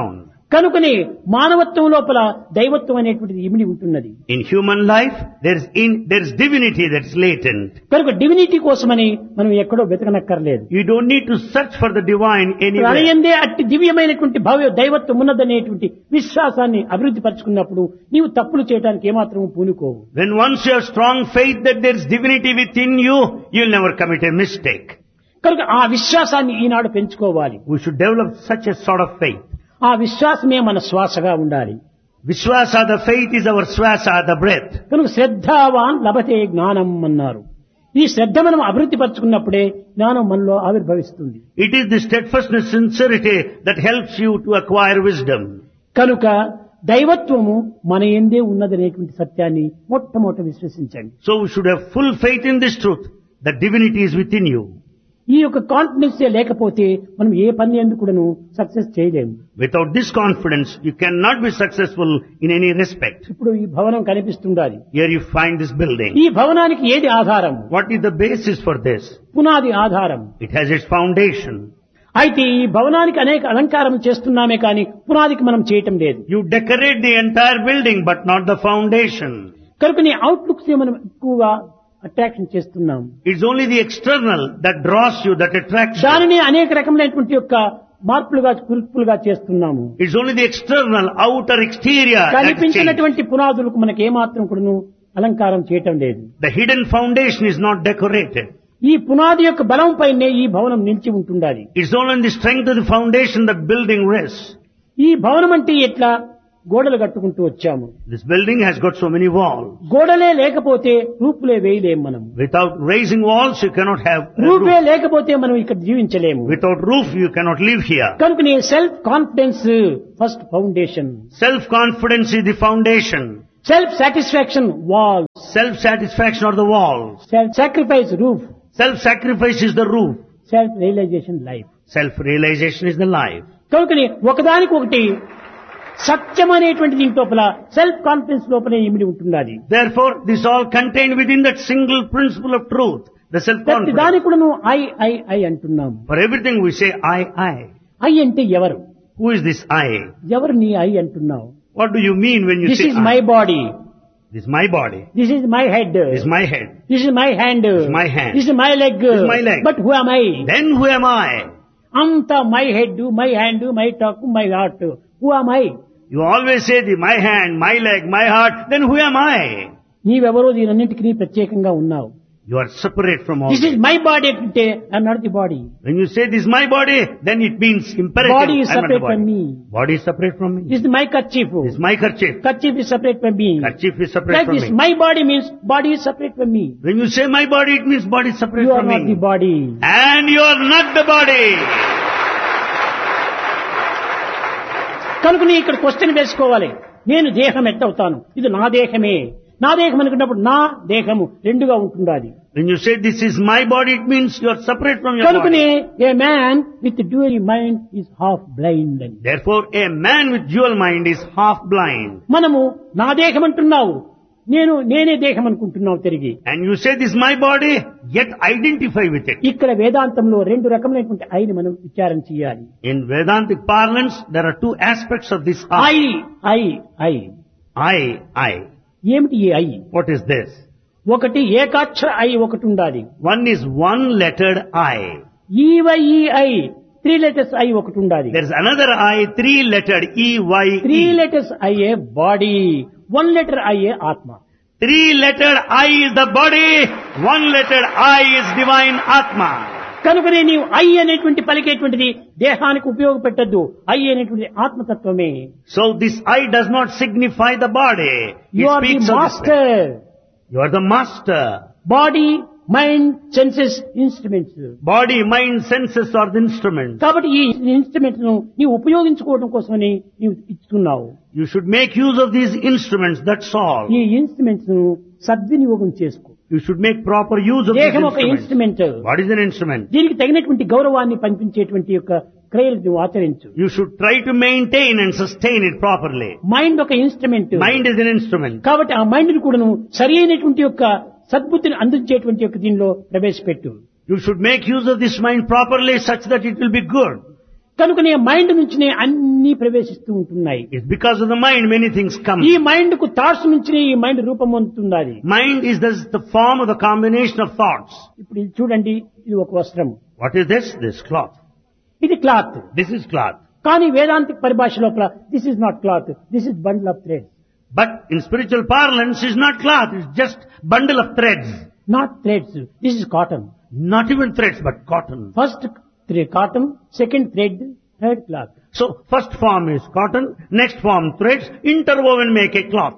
కనుకనే మానవత్వం లోపల దైవత్వం అనేటువంటిది ఇమిడి ఉంటున్నది. In human life, there is in, there is divinity that is latent. కనుక డివినిటీ కోసమని మనం ఎక్కడో వెతకనక్కర్లేదు. You don't need to search for the divine anywhere. ప్రళయందే అట్టి దివ్యమైనటువంటి భవ్య దైవత్వం ఉన్నదనేటువంటి విశ్వాసాన్ని అభివృద్ధి పరుచుకున్నప్పుడు నీవు తప్పులు చేయడానికి ఏమాత్రం పూనుకోవు. When once you have strong faith that there is divinity within you, you will never commit a mistake. కనుక ఆ విశ్వాసాన్ని ఈనాడు పెంచుకోవాలి. We should develop such a sort of faith. ఆ విశ్వాసమే మన శ్వాసగా ఉండాలి. Vishwasa, the faith is our swasa, the breath. కనుక శ్రద్ధావాన్ లభతే జ్ఞానం అన్నారు. ఈ శ్రద్ధ మనం అభివృద్ధి పరుచుకున్నప్పుడే జ్ఞానం మనలో ఆవిర్భవిస్తుంది. It is the steadfastness, sincerity that helps you to acquire wisdom. కనుక దైవత్వము మన యందే ఉన్నదనేటువంటి సత్యాన్ని మొట్టమొదట విశ్వసించండి. So we should have full faith in this truth, that divinity is within you. ఈ యొక్క కాన్ఫిడెన్స్ లేకపోతే మనం ఏ పని ఎందుకు కూడాను సక్సెస్ చేయలేము. Without this confidence, you cannot be successful in any respect. ఇప్పుడు ఈ భవనం కనిపిస్తుండాలి. Here you find this building. ఈ భవనానికి ఏది ఆధారం? What is the basis for this? పునాది ఆధారం. It has its foundation. అయితే ఈ భవనానికి అనేక అలంకారం చేస్తున్నామే కానీ పునాదికి మనం చేయటం లేదు. You decorate the entire building but not the foundation. కనుక నీ అవుట్లుక్స్ మనం ఎక్కువగా అట్రాక్షన్ చేస్తున్నాం. It's only the external that draws you, that attracts you. దానిని అనేక రకములైనటువంటి యొక్క మార్పులుగా కురుపులుగా చేస్తున్నాము. It's only the external, outer, exterior that changes. కనిపించినటువంటి పునాదులకు మనకి ఏమాత్రం కూడాను అలంకారం చేయటం లేదు. The hidden foundation is not decorated. ఈ పునాది యొక్క బలం పైనే ఈ భవనం నిలిచి ఉంటుండాలి. It's only in the strength of the foundation that building rests. ఈ భవనం అంటే ఎట్లా గోడలు కట్టుకుంటూ వచ్చాము. This building has got so many walls. గోడలే లేకపోతే రూపులే వేయలేము మనం. Without raising walls, you cannot have a RuPay roof. లేకపోతే మనం ఇక్కడ జీవించలేము. Without roof, you cannot live here. కనుక నీ self confidence first foundation. Self-confidence is the foundation. Self satisfaction wall. Self-satisfaction are the walls. Self sacrifice roof. Self-sacrifice is the roof. Self realisation life. Self-realization is the life. కనుక ఒకదానికి ఒకటి సత్యం అనేటువంటి దీని లోపల self confidence లోపలే ఇమిడి ఉంటున్నది. Therefore, this all contained within that single principle of truth, the ప్రతి self-confidence. దానికి కూడా నువ్వు ఐ ఐ ఐ అంటున్నాము. For everything we say I, I. I అంటే ఎవరు? Who is this I? ఎవరు నీ ఐ అంటున్నావు? What do you mean when you this say is I? My body. This is my body. This is my head. This is my head. This is my hand. is my hand. This is my leg. This is my leg. But who am I? Then who am I? అంత my head, my hand, my talk, my heart. Who am I? You always say the my hand, my leg, my heart. Then who am I? నీవెవరో దీనన్నింటికి ప్రత్యేకంగా ఉన్నావు. You are separate from all this is this. My body అంటే I'm not the body. When you say this is my body, then it means imperative. Body is I am not the separate from body. me. Body is separate from me. This is my kerchief. This is my kerchief. Kerchief is separate from me. Kerchief is separate Like from this, me. my body means body is separate from me. When you say my body, it means body is separate You are from not me. the body. And you are not the body. కనుక నీ ఇక్కడ question వేసుకోవాలి. నేను దేహం ఎట్టవుతాను? ఇది నా దేహమే. నా దేహం అనుకున్నప్పుడు నా దేహము రెండుగా ఉంటుండాలి. When you say this is my body, it means you are separate from your కనుకనే body. A man with dual mind is half blind అని. Therefore, a man with dual mind is half blind. మనము నా దేహం అంటున్నావు, నేను నేనే దేహం అనుకుంటున్నావు తిరిగి. And you say this is my body, yet identify with it. ఇక్కడ వేదాంతంలో రెండు రకములైనటువంటి ఐని మనం విచారణ చేయాలి. In Vedantic parlance, there are two aspects of this I I. I I I, I. ఏమిటి ఈ ఐ? What is this? ఒకటి ఏకాక్షర ఐ ఒకటి ఉండాలి. One is one-lettered I. ఈవైఈఐ three letters I ఒకటి ఉండాలి. There is another I, three-lettered E Y E. Three letters IA body, one letter IA ఆత్మ. Three-lettered I is the body, one-lettered I is divine Atma. కనుకనే నీవు I అనేటువంటి పలికేటువంటిది దేహానికి ఉపయోగపెట్టద్దు. I అనేటువంటి ఆత్మతత్వమే. So this I does not signify the body. It you are the speaks of the master. You are the master. Body, mind, senses instruments. Body, mind, senses are the instruments. కాబట్టి ఈ instruments ను నీవు ఉపయోగించుకోవడం కోసమని నీవు ఇస్తున్నావు. You should make use of these instruments, that's all. ఈ instruments ను సద్వినియోగం చేసుకో. You should make proper use of these దేహం ఒక instruments. Instrument. What is an instrument? దీనికి తగినటువంటి గౌరవాన్ని పంపించేటువంటి యొక్క క్రియలు నువ్వు ఆచరించు. You should try to maintain and sustain it properly. Mind ఒక instrument. Mind is an instrument. కాబట్టి ఆ మైండ్ ని కూడా నువ్వు సరి అయినటువంటి యొక్క సద్బుద్ధిని అందించేటువంటి యొక్క దీనిలో ప్రవేశపెట్టు. You should make use of this mind properly such that it will be good. కనుకనే మైండ్ నుంచినే అన్ని ప్రవేశిస్తూ ఉంటున్నాయి. It's because of the mind many things come. ఈ మైండ్ కు థాట్స్ నుంచినే ఈ మైండ్ రూపం పొందుతున్నది. Mind is this, the form of the combination of thoughts. ఇప్పుడు ఇది చూడండి, ఇది ఒక వస్త్రం, What is this? This cloth. ఇది క్లాత్. This is cloth. కానీ వేదాంతిక పరిభాష లోపల this is not cloth, this is bundle of thread. But in spiritual parlance, it's not cloth, it's just bundle of threads. Not threads, this is cotton. Not even threads, but cotton. First cotton, second thread, third cloth. So, first form is cotton, next form threads, interwoven make a cloth.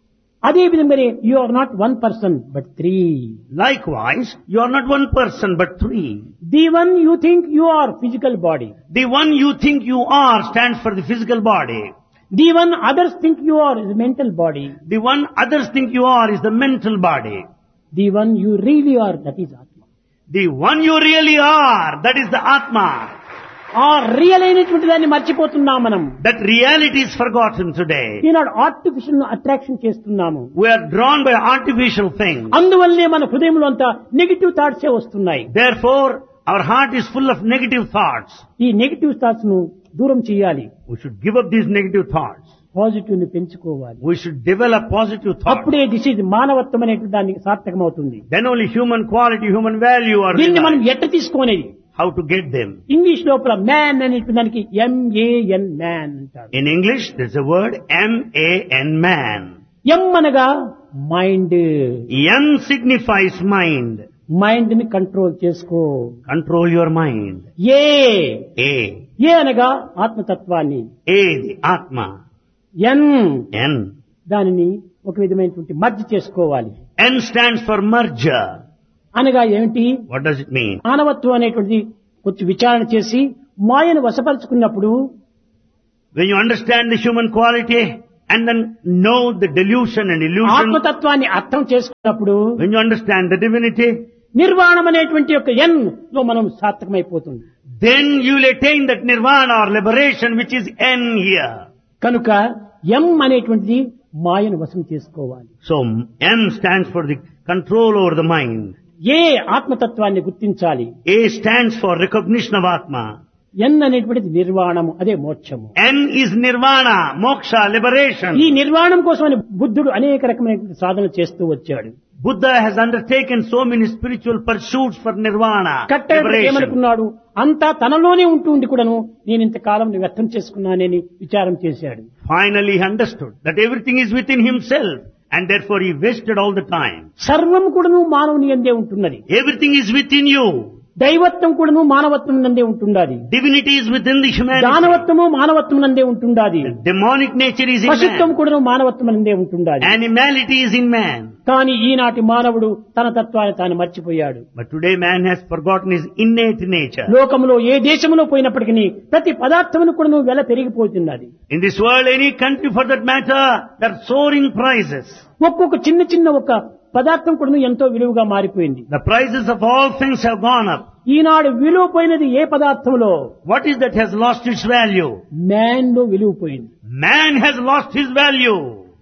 అదే విధంగానే you are not one person but three. Likewise, you are not one person, but three. The one you think you are physical body, The one you think you are stands for the physical body. The one others think you are is mental body, The one others think you are is the mental body. The one you really are that is ఆత్మ. The one you really are, that is the Atma. ఆ real అయినటువంటి దాన్ని మర్చిపోతున్నాం మనం. That reality is forgotten today. Eenadu artificial attraction చేస్తున్నాము. We are drawn by artificial things. అందువల్లనే మన హృదయంలో అంతా నెగిటివ్ థాట్సే వస్తున్నాయి. Therefore, our heart is full of negative thoughts. ఈ నెగిటివ్ థాట్స్ ను దూరం చేయాలి. We should give up these negative thoughts. Positive ని పెంచుకోవాలి. We should develop positive thoughts. అప్పుడే దిస్ ఇస్ మానవత్వం అనేటువంటి దానికి సార్థకమవుతుంది. Then only human quality, human value are దీన్ని మనం realized. ఎట్ట తీసుకునేది? How to get them? English లోపల మ్యాన్ అనేటువంటి దానికి ఎంఏఎన్ మ్యాన్ అంటారు. In English, there's a word M A N, man. ఎం అనగా mind. N signifies mind. Mind ని కంట్రోల్ చేసుకో. Control your mind. A A. ఏ అనగా ఆత్మతత్వాన్ని. A, the Atma. N N. దానిని ఒక విధమైనటువంటి మర్జ్ చేసుకోవాలి. N stands for merger. అనగా ఏమిటి? What does it mean? మానవత్వం అనేటువంటిది కొంచెం విచారణ చేసి మాయను వశపరుచుకున్నప్పుడు, When you understand the human quality and then know the delusion and illusion, ఆత్మతత్వాన్ని అర్థం చేసుకున్నప్పుడు, when you understand the divinity, నిర్వాణం అనేటువంటి యొక్క ఎన్ లో మనం సార్థకమైపోతుంది. then you will attain that nirvana or liberation which is N here. కనుక ఎం అనేటువంటిది మాయను వశం చేసుకోవాలి. So M stands for the control over the mind. ఏ ఆత్మతత్వాన్ని గుర్తించాలి. A stands for recognition of Atma. ఎన్ అనేటువంటిది నిర్వాణము, అదే మోక్షము. N is nirvana, moksha, liberation. ఈ నిర్వాణం కోసమని బుద్ధుడు అనేక రకమైనటువంటి సాధనలు చేస్తూ వచ్చాడు. Buddha has undertaken so many spiritual pursuits for nirvana, కట్టడి liberation. ఏమనుకున్నాడు? అంతా తనలోనే ఉంటూ ఉండి కూడాను నేను ఇంతకాలం వ్యర్థం చేసుకున్నానని విచారం చేశాడు. Finally he understood that everything is within himself and therefore he wasted all the time. సర్వం కూడాను మానవుని యందే ఉంటున్నది. Everything is within you. దైవత్వం కూడాను మానవత్వం నందే ఉంటుండాలి. Divinity is within the humanity. దానవత్వము మానవత్వం నందే ఉంటుండాలి. Demonic nature is in పశుత్వం man. కూడాను మానవత్వం నందే ఉంటుండాలి. Animality is in man. కానీ ఈనాటి మానవుడు తన తత్వాన్ని తాను మర్చిపోయాడు. But today man has forgotten his innate nature. లోకములో ఏ దేశంలో పోయినప్పటికీ ప్రతి పదార్థమును కూడాను వెల పెరిగిపోతున్నది. In this world, any country for that matter, there are soaring prices. ఒక్కొక్క చిన్న చిన్న ఒక పదార్థం కూడాను ఎంతో విలువగా మారిపోయింది. The prices of all things have gone up. ఈనాడు విలువ పోయినది ఏ పదార్థంలో? What is that has lost its value? Man లో విలువ పోయింది. Man has lost his value.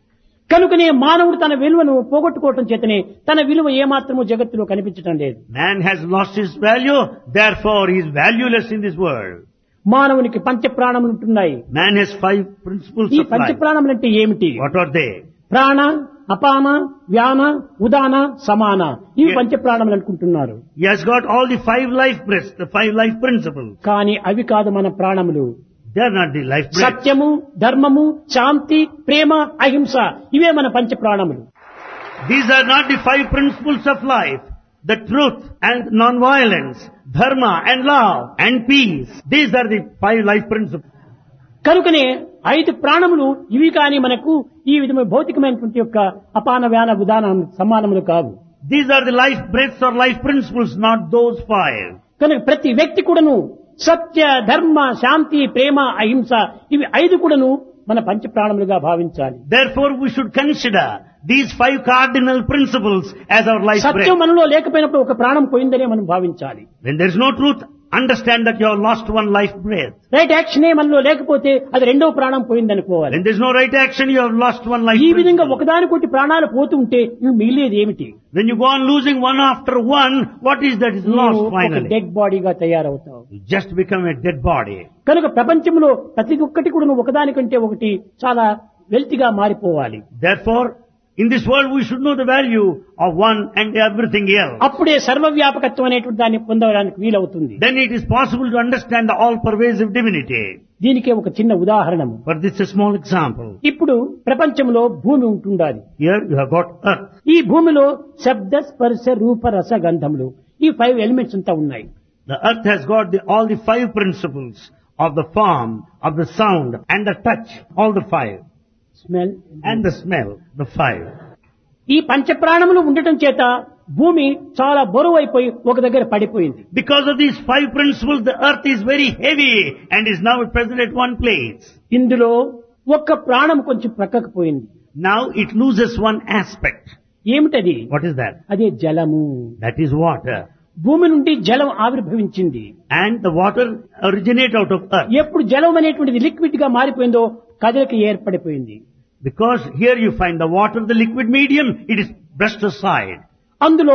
కనుకనే మానవుడు తన విలువను పోగొట్టుకోవటం చేతనే తన విలువ ఏమాత్రము జగత్తులో కనిపించటం లేదు. Man has lost his value, therefore he is valueless in this world. మానవునికి పంచ ప్రాణములు ఉంటున్నాయి. Man has five principles ఈ of పంచ life. ప్రాణములు అంటే ఏమిటి? What are they? ప్రాణ, అపాన, వ్యాన, ఉదాన, సమాన, ఇవి Yeah. పంచ ప్రాణములు అనుకుంటున్నారు. He has got all the five life breaths, the five life principles. కానీ అవి కాదు మన ప్రాణములు. They are not the life breaths. సత్యము, ధర్మము, శాంతి, ప్రేమ, అహింస ఇవే మన పంచ ప్రాణములు. These are not the five principles of life. The truth and non-violence, dharma and love and peace. These are the five life principles. కనుకనే ఐదు ప్రాణములు ఇవి కానీ మనకు ఈ విధమైన భౌతికమైనటువంటి యొక్క అపాన, వ్యాన, ఉదాన సమానములు కావు. These are the life breaths or life principles, not those five. కనుక ప్రతి వ్యక్తి కూడాను సత్య, ధర్మ, శాంతి, ప్రేమ, అహింస ఇవి ఐదు కూడాను మన పంచ ప్రాణములుగా భావించాలి. Therefore we should consider these five cardinal principles as our life breath. సత్యం మనలో లేకపోయినప్పుడు ఒక ప్రాణం పోయిందనే మనం భావించాలి. When there is no truth understand that you have lost one life breath. Right యాక్షనే మనలో లేకపోతే అది రెండో ప్రాణం పోయిందనుకోవాలి. When there is no right action, you have lost one life ఈ విధంగా principle. ఒకదానికొకటి ప్రాణాలు పోతుంటే నువ్వు మిగిలేది ఏమిటి? When you go on losing one after one, what is that is lost finally? Dead బాడీగా తయారవుతావు. You just become a dead body. కనుక ప్రపంచంలో ప్రతి ఒక్కటి కూడా నువ్వు ఒకదానికంటే ఒకటి చాలా వెల్తిగా మారిపోవాలి. Therefore, in this world we should know the value of one and everything else. అప్పుడే సర్వవ్యాపకత్వం అనేటువంటి దాన్ని పొందడానికి వీలవుతుంది. Then it is possible to understand the all-pervasive divinity. దీనికే ఒక చిన్న ఉదాహరణ. For this a small example. ఇప్పుడు ప్రపంచంలో భూమి ఉంటుండాలి. Here you have got earth. ఈ భూమిలో శబ్ద స్పర్శ రూప రస గంధములు ఈ ఫైవ్ ఎలిమెంట్స్ అంతా ఉన్నాయి. The earth has got the, all the five principles of the form, of the sound and the touch, all the five. Smell And the smell, the five. ఈ పంచప్రాణములు ఉండటం చేత భూమి చాలా బరువు అయిపోయి ఒక దగ్గర పడిపోయింది. Because of these five principles, the earth is very heavy and is now present at one place. ఇందులో ఒక్క ప్రాణం కొంచెం ప్రక్కకు పోయింది. Now it loses one aspect. ఏమిటది? What is that? అదే జలము. That is water. భూమి నుండి జలం ఆవిర్భవించింది. And the water originate out of earth. ఎప్పుడు జలం అనేటువంటిది లిక్విడ్ గా మారిపోయిందో కదలిక ఏర్పడిపోయింది. Because here you find the water, the liquid medium, it is brushed aside. అందులో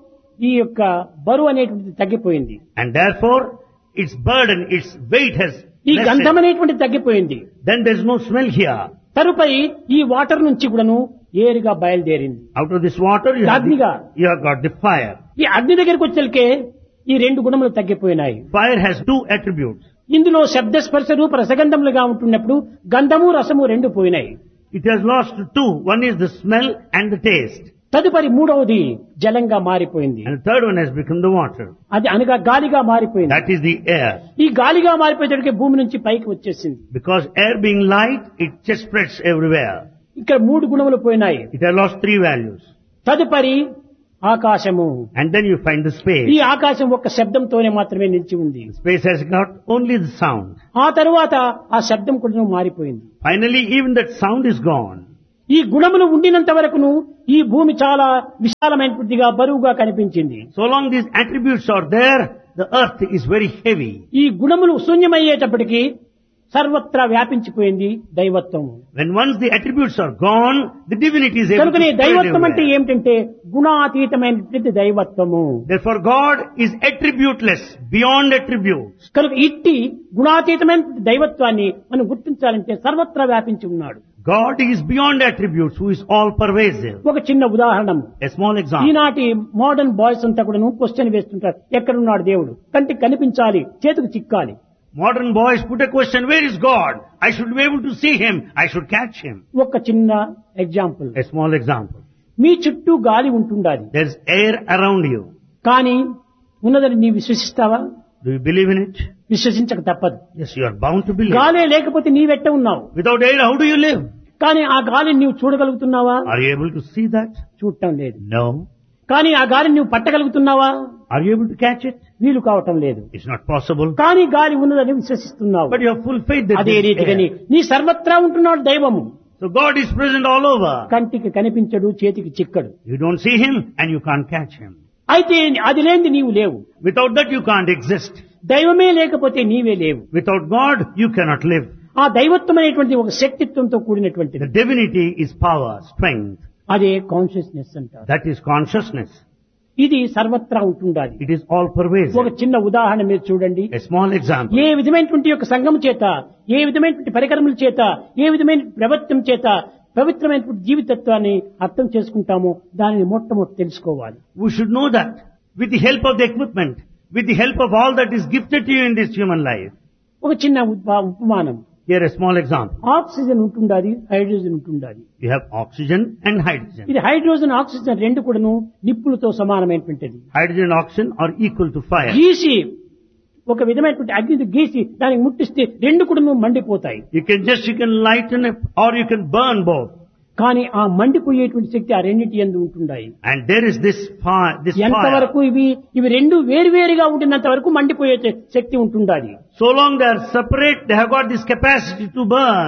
ఈ యొక్క బరువు అనేటువంటిది తగ్గిపోయింది. And therefore, its burden, its weight has ఈ గంధం lessened. అనేటువంటిది తగ్గిపోయింది. Then there is no smell here. తరుపై ఈ వాటర్ నుంచి కూడాను ఏరుగా బయలుదేరింది. Out of this water, you have, అగ్నిగా. the, you have got the fire. ఈ అగ్ని దగ్గరికి వచ్చేకే ఈ రెండు గుణములు తగ్గిపోయినాయి. Fire has two attributes. ఇందులో శబ్ద స్పర్శ రూప రసగంధములుగా ఉంటున్నప్పుడు గంధము రసము రెండు పోయినాయి. It has lost two. One is the smell and the taste. తదుపరి మూడవది జలంగా మారిపోయింది. And the third one has become the water. అది అనగా గాలిగా మారిపోయింది. That is the air. ఈ గాలిగా మారిపోయేటప్పటికి భూమి నుంచి పైకి వచ్చేసింది. Because air being light, it just spreads everywhere. ఇక్కడ మూడు గుణములు పోయినాయి. It has lost three values. తదుపరి ఆకాశము. And then you find the space. ఈ ఆకాశం ఒక్క శబ్దంతోనే మాత్రమే నిలిచి ఉంది. Space has got only the sound. ఆ తరువాత ఆ శబ్దం కూడా మారిపోయింది. Finally, even that sound is gone. ఈ గుణములు ఉండినంత వరకును ఈ భూమి చాలా విశాలమైనదిగా బరువుగా కనిపించింది. So long these attributes are there, the earth is very heavy. ఈ గుణములు శూన్యమయ్యేటప్పటికి సర్వత్రా వ్యాపించిపోయింది దైవత్వం. When once the attributes are gone, the divinity is able to కనుకనే spread దైవత్వం అంటే everywhere. ఏమిటంటే గుణాతీతమైనటువంటి దైవత్వము. Therefore God is attributeless, beyond attributes. కనుక ఇట్టి గుణాతీతమైన దైవత్వాన్ని మనం గుర్తించాలంటే సర్వత్రా వ్యాపించి ఉన్నాడు. God is beyond attributes, who is all pervasive. ఒక చిన్న ఉదాహరణ. A small example. ఈనాటి మోడర్న్ బాయ్స్ అంతా కూడా క్వశ్చన్ వేస్తుంటారు, ఎక్కడున్నాడు దేవుడు? కంటికి కనిపించాలి, చేతికి చిక్కాలి. Modern boys put a question, where is God? I should be able to see Him. I should catch Him. ఒక చిన్న ఎగ్జాంపుల్. A small example. మీ చుట్టూ గాలి ఉంటుండాలి, There is air around you. కానీ ఉన్నదని నీ విశ్వసిస్తావా? Do you believe in it? విశ్వసించక తప్పదు. Yes, you are bound to believe. గాలే లేకపోతే నీవెట్ట ఉన్నావు? Without air, how do you live? కానీ ఆ గాలిని నీవు చూడగలుగుతున్నావా? Are you able to see that? చూడటం లేదు. No. కానీ ఆ గాలిని నువ్వు పట్టగలుగుతున్నావా? Are you able to catch it? వీలు కావటం లేదు. It's not possible. కానీ గాలి ఉన్నదని విశ్వసిస్తున్నావు. But you have full faith that అదే there is రీతిగాని air. నీ సర్వత్రా ఉంటున్నాడు దైవము. So God is present all over. కంటికి కనిపించడు, చేతికి చిక్కడు. You don't see Him and you can't catch Him. అయితే అది లేనిది నీవు లేవు. Without that you can't exist. దైవమే లేకపోతే నీవే లేవు. Without God you cannot live. ఆ దైవత్వం అనేటువంటి ఒక శక్తిత్వంతో కూడినటువంటిది. The divinity is power, strength. అదే కాన్షియస్నెస్ అంటారు. That is consciousness. ఇది సర్వత్రా ఉంటుండాలి. It is all pervasive. ఒక చిన్న ఉదాహరణ మీరు చూడండి. A small example. ఏ విధమైనటువంటి యొక్క సంఘం చేత, ఏ విధమైనటువంటి పరికరముల చేత, ఏ విధమైన ప్రవర్తన చేత పవిత్రమైనటువంటి జీవితత్వాన్ని అర్థం చేసుకుంటామో దానిని మొట్టమొదటి తెలుసుకోవాలి. We should know that with the help of the equipment, with the help of all that is gifted to you in this human life. ఒక చిన్న ఉప- ఉపమానం. Here a small example. Oxygen ఉంటుండాలి, హైడ్రోజన్ ఉంటుండాలి. You have oxygen and hydrogen. ఇది hydrogen oxygen రెండు కూడాను నిప్పులతో సమానమైనటువంటిది. Hydrogen and oxygen are equal to fire. గీసి ఒక విధమైనటువంటి అగ్నిని గీసి దానికి ముట్టిస్తే రెండు కూడాను మండిపోతాయి. You can just, you can lighten it or you can burn both. కానీ ఆ మండిపోయేటువంటి శక్తి ఆ రెండింటి యందు ఉంటుండాయి. And there is this fire, this fire. ఎంతవరకు ఇవి ఇవి రెండు వేరువేరుగా ఉండినంత వరకు మండిపోయే శక్తి ఉంటుండాలి. So long they are separate, they have got this capacity to burn.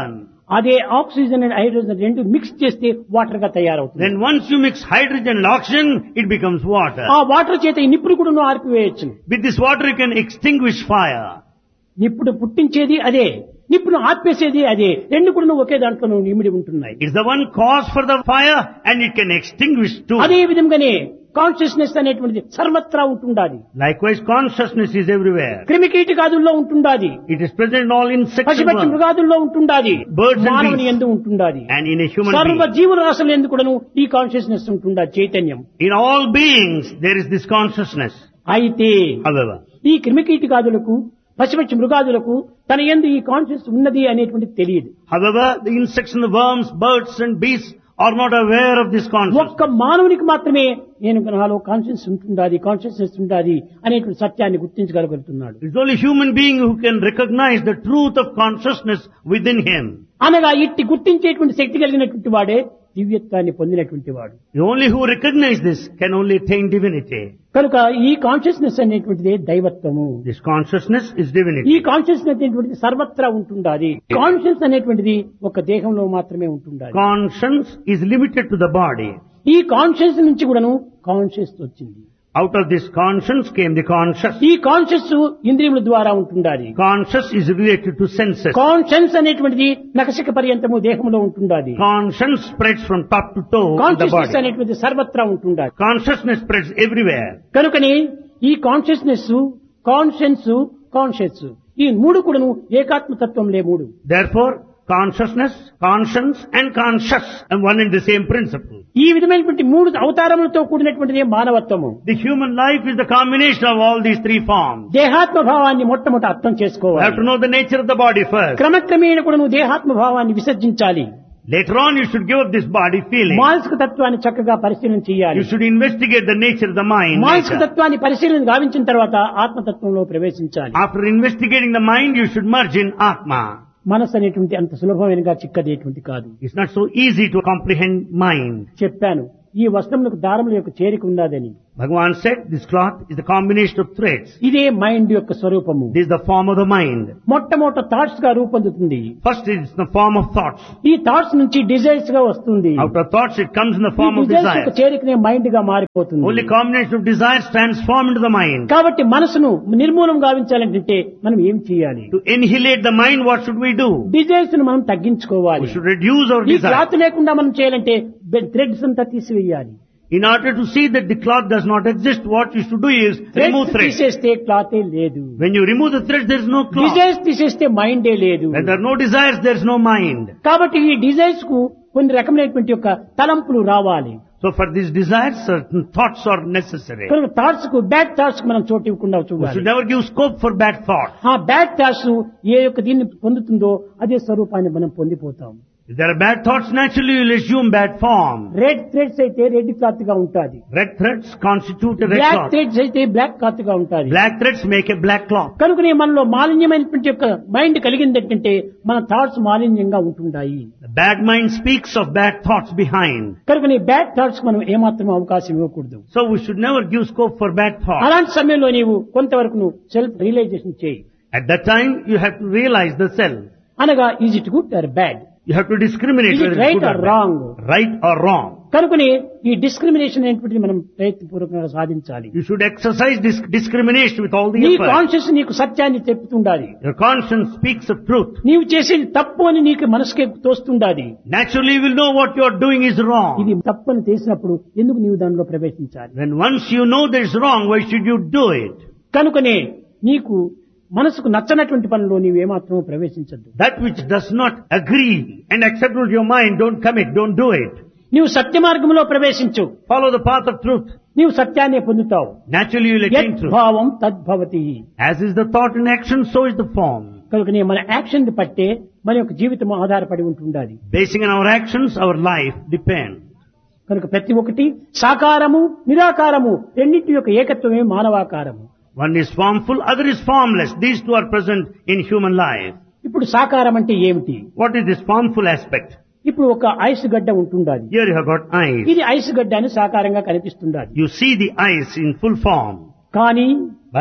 అదే ఆక్సిజన్ అండ్ హైడ్రోజన్ రెండు మిక్స్ చేస్తే వాటర్ గా తయారవుతుంది. Then once you mix hydrogen and oxygen, it becomes water. ఆ వాటర్ చేత ఈ నిప్పులు కూడా ఆర్పివేయచ్చు. With this water you can extinguish fire. నిప్పుడు పుట్టించేది అదే, నిప్పును ఆర్పేసేది అదే, రెండు కూడా ఒకే దాంట్లో ఇమిడి ఉంటున్నాయి. It's the one cause for the fire and it can extinguish too. అదే విధంగానే కాన్షియస్నెస్ అనేటువంటిది సర్వత్రా ఉంటుండాలి. Likewise consciousness is everywhere. క్రిమికీటకాదుల్లో ఉంటుండాలి. It is present in all insects and పశుపక్షి birds. మృగాదుల్లో ఉంటుండాలి. Birds and మానవుని beasts. యందు ఉంటుండాలి. And in a human సర్వ being. జీవరాశుల యందు కూడాను ఈ కాన్షియస్నెస్ ఉంటుండాలి, చైతన్యం. In all beings there is this consciousness. అయితే However, ఈ క్రిమికీటకాదులకు పశుపక్షి మృగాదులకు తన యందు ఈ కాన్షియస్ ఉన్నది అనేటువంటిది తెలియదు. however, the insects and the worms, birds and beasts are not aware of this consciousness. ఒక్క మానవునికి మాత్రమే నేను నాలో కాన్షియస్ ఉంటుండాలి, కాన్షియస్నెస్ ఉండాలి అనేటువంటి సత్యాన్ని గుర్తించగలుగుతున్నాడు. It's only human being who can recognize the truth of consciousness within him. అనగా ఇట్టి గుర్తించేటువంటి శక్తి కలిగినటువంటి వాడే దివ్యత్వాన్ని పొందినటువంటి వాడు. The only who recognize this can only attain divinity. కనుక ఈ కాన్షియస్నెస్ అనేటువంటిది దైవత్వము. This consciousness is ఈ divinity. కాన్షియస్నెస్ అనేటువంటిది సర్వత్రా ఉంటుండాలి. కాన్షియస్ అనేటువంటిది ఒక దేహంలో మాత్రమే ఉంటుండాలి. Conscience is limited to the body. ఈ కాన్షియస్ నుంచి కూడాను కాన్షియస్ వచ్చింది. Out of this conscience came the conscious. ఈ కాన్షియస్ ఇంద్రియముల ద్వారా ఉంటుండాలి. Conscious is related to senses. Conscience అనేటువంటిది నఖశిఖ పర్యంతము దేహంలో ఉంటుండాలి. Conscience spreads from top to toe in the consciousness body. అనేటువంటిది సర్వత్రా ఉంటుండాలి. Consciousness spreads everywhere. కనుకని ఈ కాన్షియస్నెస్, కాన్షియన్స్, కాన్షియస్ ఈ మూడు కూడాను ఏకాత్మతత్వంలే మూడు. Therefore, consciousness, conscience and conscious and one and the same principle. ఈ విధమైనటువంటి మూడు అవతారములతో కూడినటువంటిది మానవత్వము. The human life is the combination of all these three forms. దేహాత్మ భావాన్ని మొట్టమొదట అర్థం You have చేసుకోవాలి. to know the nature of the body first. క్రమక్రమేణ కూడా నువ్వు దేహాత్మ భావాన్ని విసర్జించాలి. Later on you should give up this body feeling. మానసిక తత్వాన్ని చక్కగా పరిశీలన చేయాలి. You should investigate the nature of the mind. మానసిక later. తత్వాన్ని పరిశీలన గావించిన తర్వాత ఆత్మతత్వంలో ప్రవేశించాలి. After investigating the mind, you should merge in Atma. మనసు అనేటువంటి అంత సులభమైనగా చిక్కదేటువంటి కాదు. It's not so easy to comprehend mind. చెప్పాను ఈ వస్త్రములకు దారముల యొక్క చేరిక ఉన్నదని. Bhagavan said this cloth is the combination of threads. ఇదే మైండ్ యొక్క స్వరూపము. This is the form of the mind. మొట్టమొదట థాట్స్ గా రూపొందుతుంది. First it is the form of thoughts. ఈ థాట్స్ నుంచి డిజైర్స్ గా వస్తుంది. Out of thoughts it comes in the ఈ form of డిజైర్స్ యొక్క desire. చేరికనే మైండ్ గా మారిపోతుంది. Only combination of desires transform into the mind. కాబట్టి మనసును నిర్మూలం గావించాలంటే మనం ఏం చేయాలి? To annihilate the mind, what should we do? Desires ను మనం We తగ్గించుకోవాలి. should reduce our ఈ desire. క్లాత్ లేకుండా మనం చేయాలంటే థ్రెడ్స్ అంతా తీసివేయాలి. In order to see that the cloth does not exist, what you should do is remove threads threads. తీసేస్తే క్లాతే లేదు. When you remove the threads, there is no cloth. Desires తీసేస్తే మైండే లేదు. When there are no desires, there is no mind. కాబట్టి ఈ desires కు కొన్ని రకమైనటువంటి యొక్క తలంపులు రావాలి. So for these desires, certain thoughts are necessary. కనుక థాట్స్ కు బ్యాడ్ థాట్స్ కు మనం చోటు ఇవ్వకుండా We చూడాలి. should never give scope for bad thoughts. ఆ బ్యాడ్ థాట్స్ ఏ యొక్క దీన్ని పొందుతుందో అదే స్వరూపాన్ని మనం పొందిపోతాం. If there are bad thoughts, naturally you will assume bad form. Red threads అయితే రెడ్ క్లాత్ గా ఉంటుంది. Red threads constitute a red black cloth. Threads అయితే బ్లాక్ క్లాత్ గా ఉంటుంది. Black threads make a black cloth. కనుకనే మనలో మాలిన్యమైనటువంటి యొక్క mind కలిగిందంటే మన థాట్స్ మాలిన్యంగా ఉంటుంటాయి. The bad mind speaks of bad thoughts behind. కనుకనే బ్యాడ్ థాట్స్ మనం ఏమాత్రం అవకాశం ఇవ్వకూడదు. So we should never give scope for bad thoughts. అలాంటి సమయంలో నీవు కొంతవరకు నువ్వు సెల్ఫ్ రియలైజేషన్ చేయి. At that time, you have to realize the self. అనగా is it good or bad, You have to discriminate Is it whether right it's good or or wrong? bad. Right or wrong. కనుకనే ఈ discrimination అనేటువంటిది మనం ప్రయత్నపూర్వకంగా సాధించాలి. You should exercise this discrimination with all the నీ effort. Conscious నీకు సత్యాన్ని చెప్తుండాలి. Your conscience speaks of truth. నీవు చేసేది తప్పు అని నీకు మనసుకే తోస్తుండాలి. Naturally, you will know what you are doing is wrong. ఇది తప్పు అని తెలిసినప్పుడు ఎందుకు నీవు దానిలో ప్రవేశించాలి? When once you know that it's wrong, why should you do it? కనుకనే నీకు మనసుకు నచ్చనటువంటి పనిలో నీవు ఏమాత్రం ప్రవేశించద్దు. That which does not agree and accept with your mind, don't commit, don't do it. నీవు సత్య మార్గంలో ప్రవేశించు. Follow the path of truth. నీవు సత్యాన్ని పొందుతావు. Naturally, you will attain truth. యద్భావం తద్భవతి. As is the thought in action, so is the form. కనుకనే మన action పట్టే మన యొక్క జీవితం ఆధారపడి ఉంటుండాలి. Basing on our actions, our life depends. కనుక ప్రతి ఒక్కటి సాకారము నిరాకారము రెండింటి యొక్క ఏకత్వమే మానవాకారము. One is formful, other is formless. These two are present in human life. ఇప్పుడు సాకారం అంటే ఏమిటి? What is this formful aspect? ఇప్పుడు ఒక ఐస్ గడ్డ ఉంటుండాలి. Here you have got eyes. ఇది ఐస్ గడ్డ అని సాకారంగా కనిపిస్తుండాలి. You see the eyes in full form. కానీ But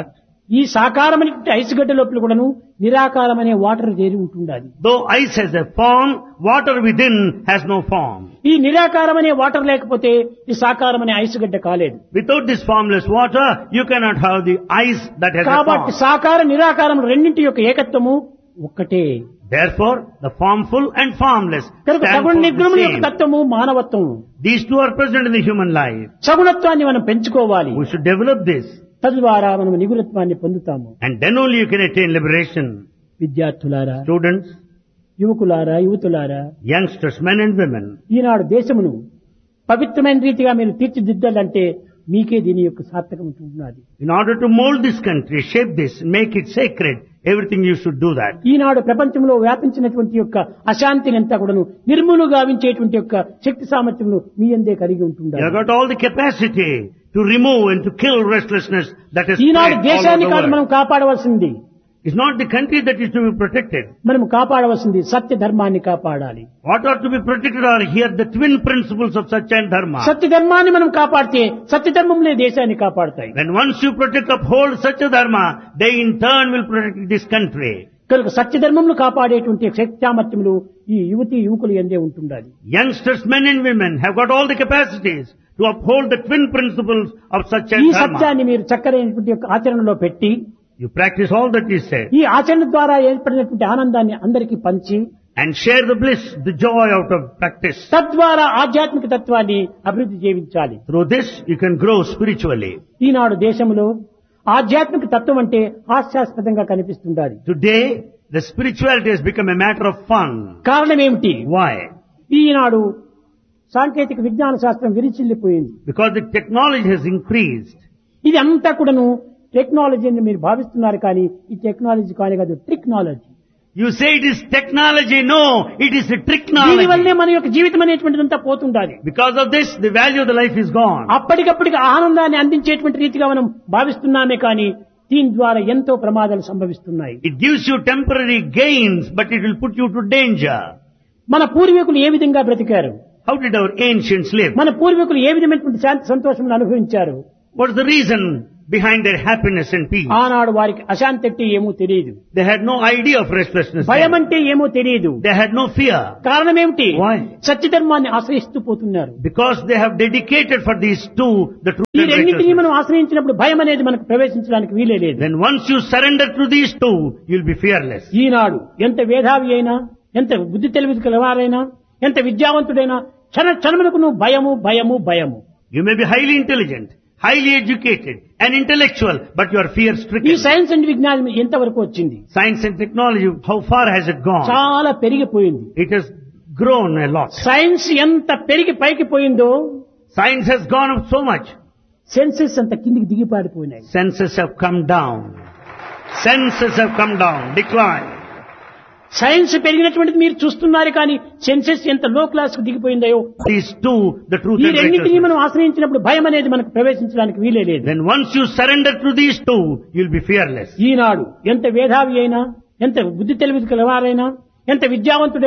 ఈ సాకారమైనటువంటి ఐస్ గడ్డ లోపల కూడాను నిరాకారమనే వాటర్ చేరి ఉంటుండాలి. Though ice has a form, water within has no form. ఈ నిరాకారమనే వాటర్ లేకపోతే ఈ సాకారమనే ఐస్ గడ్డ కాలేదు. Without this formless water, you cannot have the ice that has a కాబట్టి form. సాకార నిరాకారం రెండింటి యొక్క ఏకత్వము ఒక్కటే. Therefore, the formful and formless కనుక stand సగుణ for the నిర్గుణముల యొక్క same. తత్వము మానవత్వము. These two are present in the human life. సగుణత్వాన్ని మనం పెంచుకోవాలి. We should develop this, తద్వారా మనం నిగుణత్వాన్ని పొందుతాము. and then only you can attain liberation. విద్యార్థులారా, Students, యువకులారా, యువతులారా, youngsters, men and women, ఈనాడు దేశమును పవిత్రమైన రీతిగా మీరు తీర్చిదిద్దాలంటే మీకే దీని యొక్క సార్థకం ఉంటున్నది. in order to mold this country, shape this, make it sacred, everything you should do that. ఈనాడు ప్రపంచంలో వ్యాపించినటువంటి యొక్క అశాంతిని అంతా కూడాను నిర్మూలు గావించేటువంటి యొక్క శక్తి సామర్థ్యములు మీ అందే కలిగి You ఉంటుండాలి. have got all the capacity to remove and to kill restlessness that has Eenadu spread all over దేశాన్ని the కాదు మనం world. కాపాడవలసింది, It's not the country that is to be protected. మనం కాపాడవలసింది సత్య ధర్మాన్ని కాపాడాలి. What are to be protected are here the twin principles of Satya and Dharma. సత్య ధర్మాన్ని మనం కాపాడితే సత్య ధర్మంలే దేశాన్ని కాపాడుతాయి. When once you protect, uphold Satya Dharma, they in turn will protect this country. కనుక సత్య ధర్మమును కాపాడేటువంటి శక్తి సామర్థ్యములు ఈ యువతి యువకులు ఎందే ఉంటుండాలి. Youngsters, men and women have got all the capacities to uphold the twin principles of Satya ఈ and Dharma. సత్యాన్ని మీరు చక్కరైనటువంటి యొక్క ఆచరణలో పెట్టి You practice all that is said ఈ ఆచరణ ద్వారా ఏర్పడినటువంటి ఆనందాన్ని అందరికీ పంచి and share the bliss, the joy out of practice. తద్వారా ఆధ్యాత్మిక తత్వాన్ని అభివృద్ధి చేయించాలి. Through this, you can grow spiritually. ఈనాడు దేశంలో ఆధ్యాత్మిక తత్వం అంటే హాస్యాస్పదంగా కనిపిస్తుండాలి. Today, the spirituality has become a matter of fun. కారణం ఏమిటి? Why? ఈనాడు సాంకేతిక విజ్ఞాన శాస్త్రం విరిచిల్లిపోయింది. Because the technology has increased. ఇది అంతా కూడాను టెక్నాలజీ అని మీరు భావిస్తున్నారు, కానీ ఈ టెక్నాలజీ కానీ కాదు, technology. You say it is technology. No, it is a దీని tricknology. వల్లే మన యొక్క జీవితం అనేటువంటిదంతా పోతుండాలి. Because of this, the value of the life is gone. అప్పటికప్పటికి ఆనందాన్ని అందించేటువంటి రీతిగా మనం భావిస్తున్నామే కానీ దీని ద్వారా ఎంతో ప్రమాదాలు సంభవిస్తున్నాయి. It gives you temporary gains, but it will put you to danger. మన పూర్వీకులు ఏ విధంగా బ్రతికారు? How did our ancients live? మన పూర్వీకులు ఏ విధమైనటువంటి శాంతి సంతోషం అనుభవించారు? What is the reason behind their happiness and peace? ఆనాడు వారికి అశాంతి అంటే ఏమో తెలియదు, They had no idea of restlessness. భయం then. అంటే ఏమో తెలియదు. They had no fear. కారణం ఏమిటి? Why? సత్యధర్మాన్ని ఆశ్రయిస్తూ పోతున్నారు. Because they have dedicated for these two the truth ఈ and రెండింటినీ righteousness. మనం ఆశ్రయించినప్పుడు భయం అనేది మనకు ప్రవేశించడానికి వీలే లేదు. Then once you surrender to these two, you'll be fearless. ఈనాడు ఎంత వేధావి అయినా, ఎంత బుద్ధి తెలివి కలవారైనా, ఎంత విద్యావంతుడైనా క్షణ క్షణములకు నువ్వు భయము భయము భయము. You may be highly intelligent, highly educated, and intellectual, but you are ఈ fear-stricken. సైన్స్ అండ్ విజ్ఞానం ఎంతవరకు వచ్చింది? Science and technology, how far has it gone? చాలా పెరిగిపోయింది. It has grown a lot. Science ఎంత పెరిగి పైకి పోయిందో Science has gone up so much. Senses అంత కిందికి దిగిపారిపోయినాయి. Senses have come down. Senses have come down, declined. Science పెరిగినటువంటిది మీరు చూస్తున్నారు, కానీ సెన్సెస్ ఎంత లో క్లాస్ కు దిగిపోయిందో. These two, the truth ఈ and రెండింటినీ righteousness. మనం ఆశ్రయించినప్పుడు భయం అనేది మనకు ప్రవేశించడానికి వీలే లేదు. Then once you surrender to these two, you'll be fearless. ఈనాడు ఎంత వేధావి అయినా, ఎంత బుద్ధి తెలివి కలవారైనా, ఎంత విద్యావంతుడైనా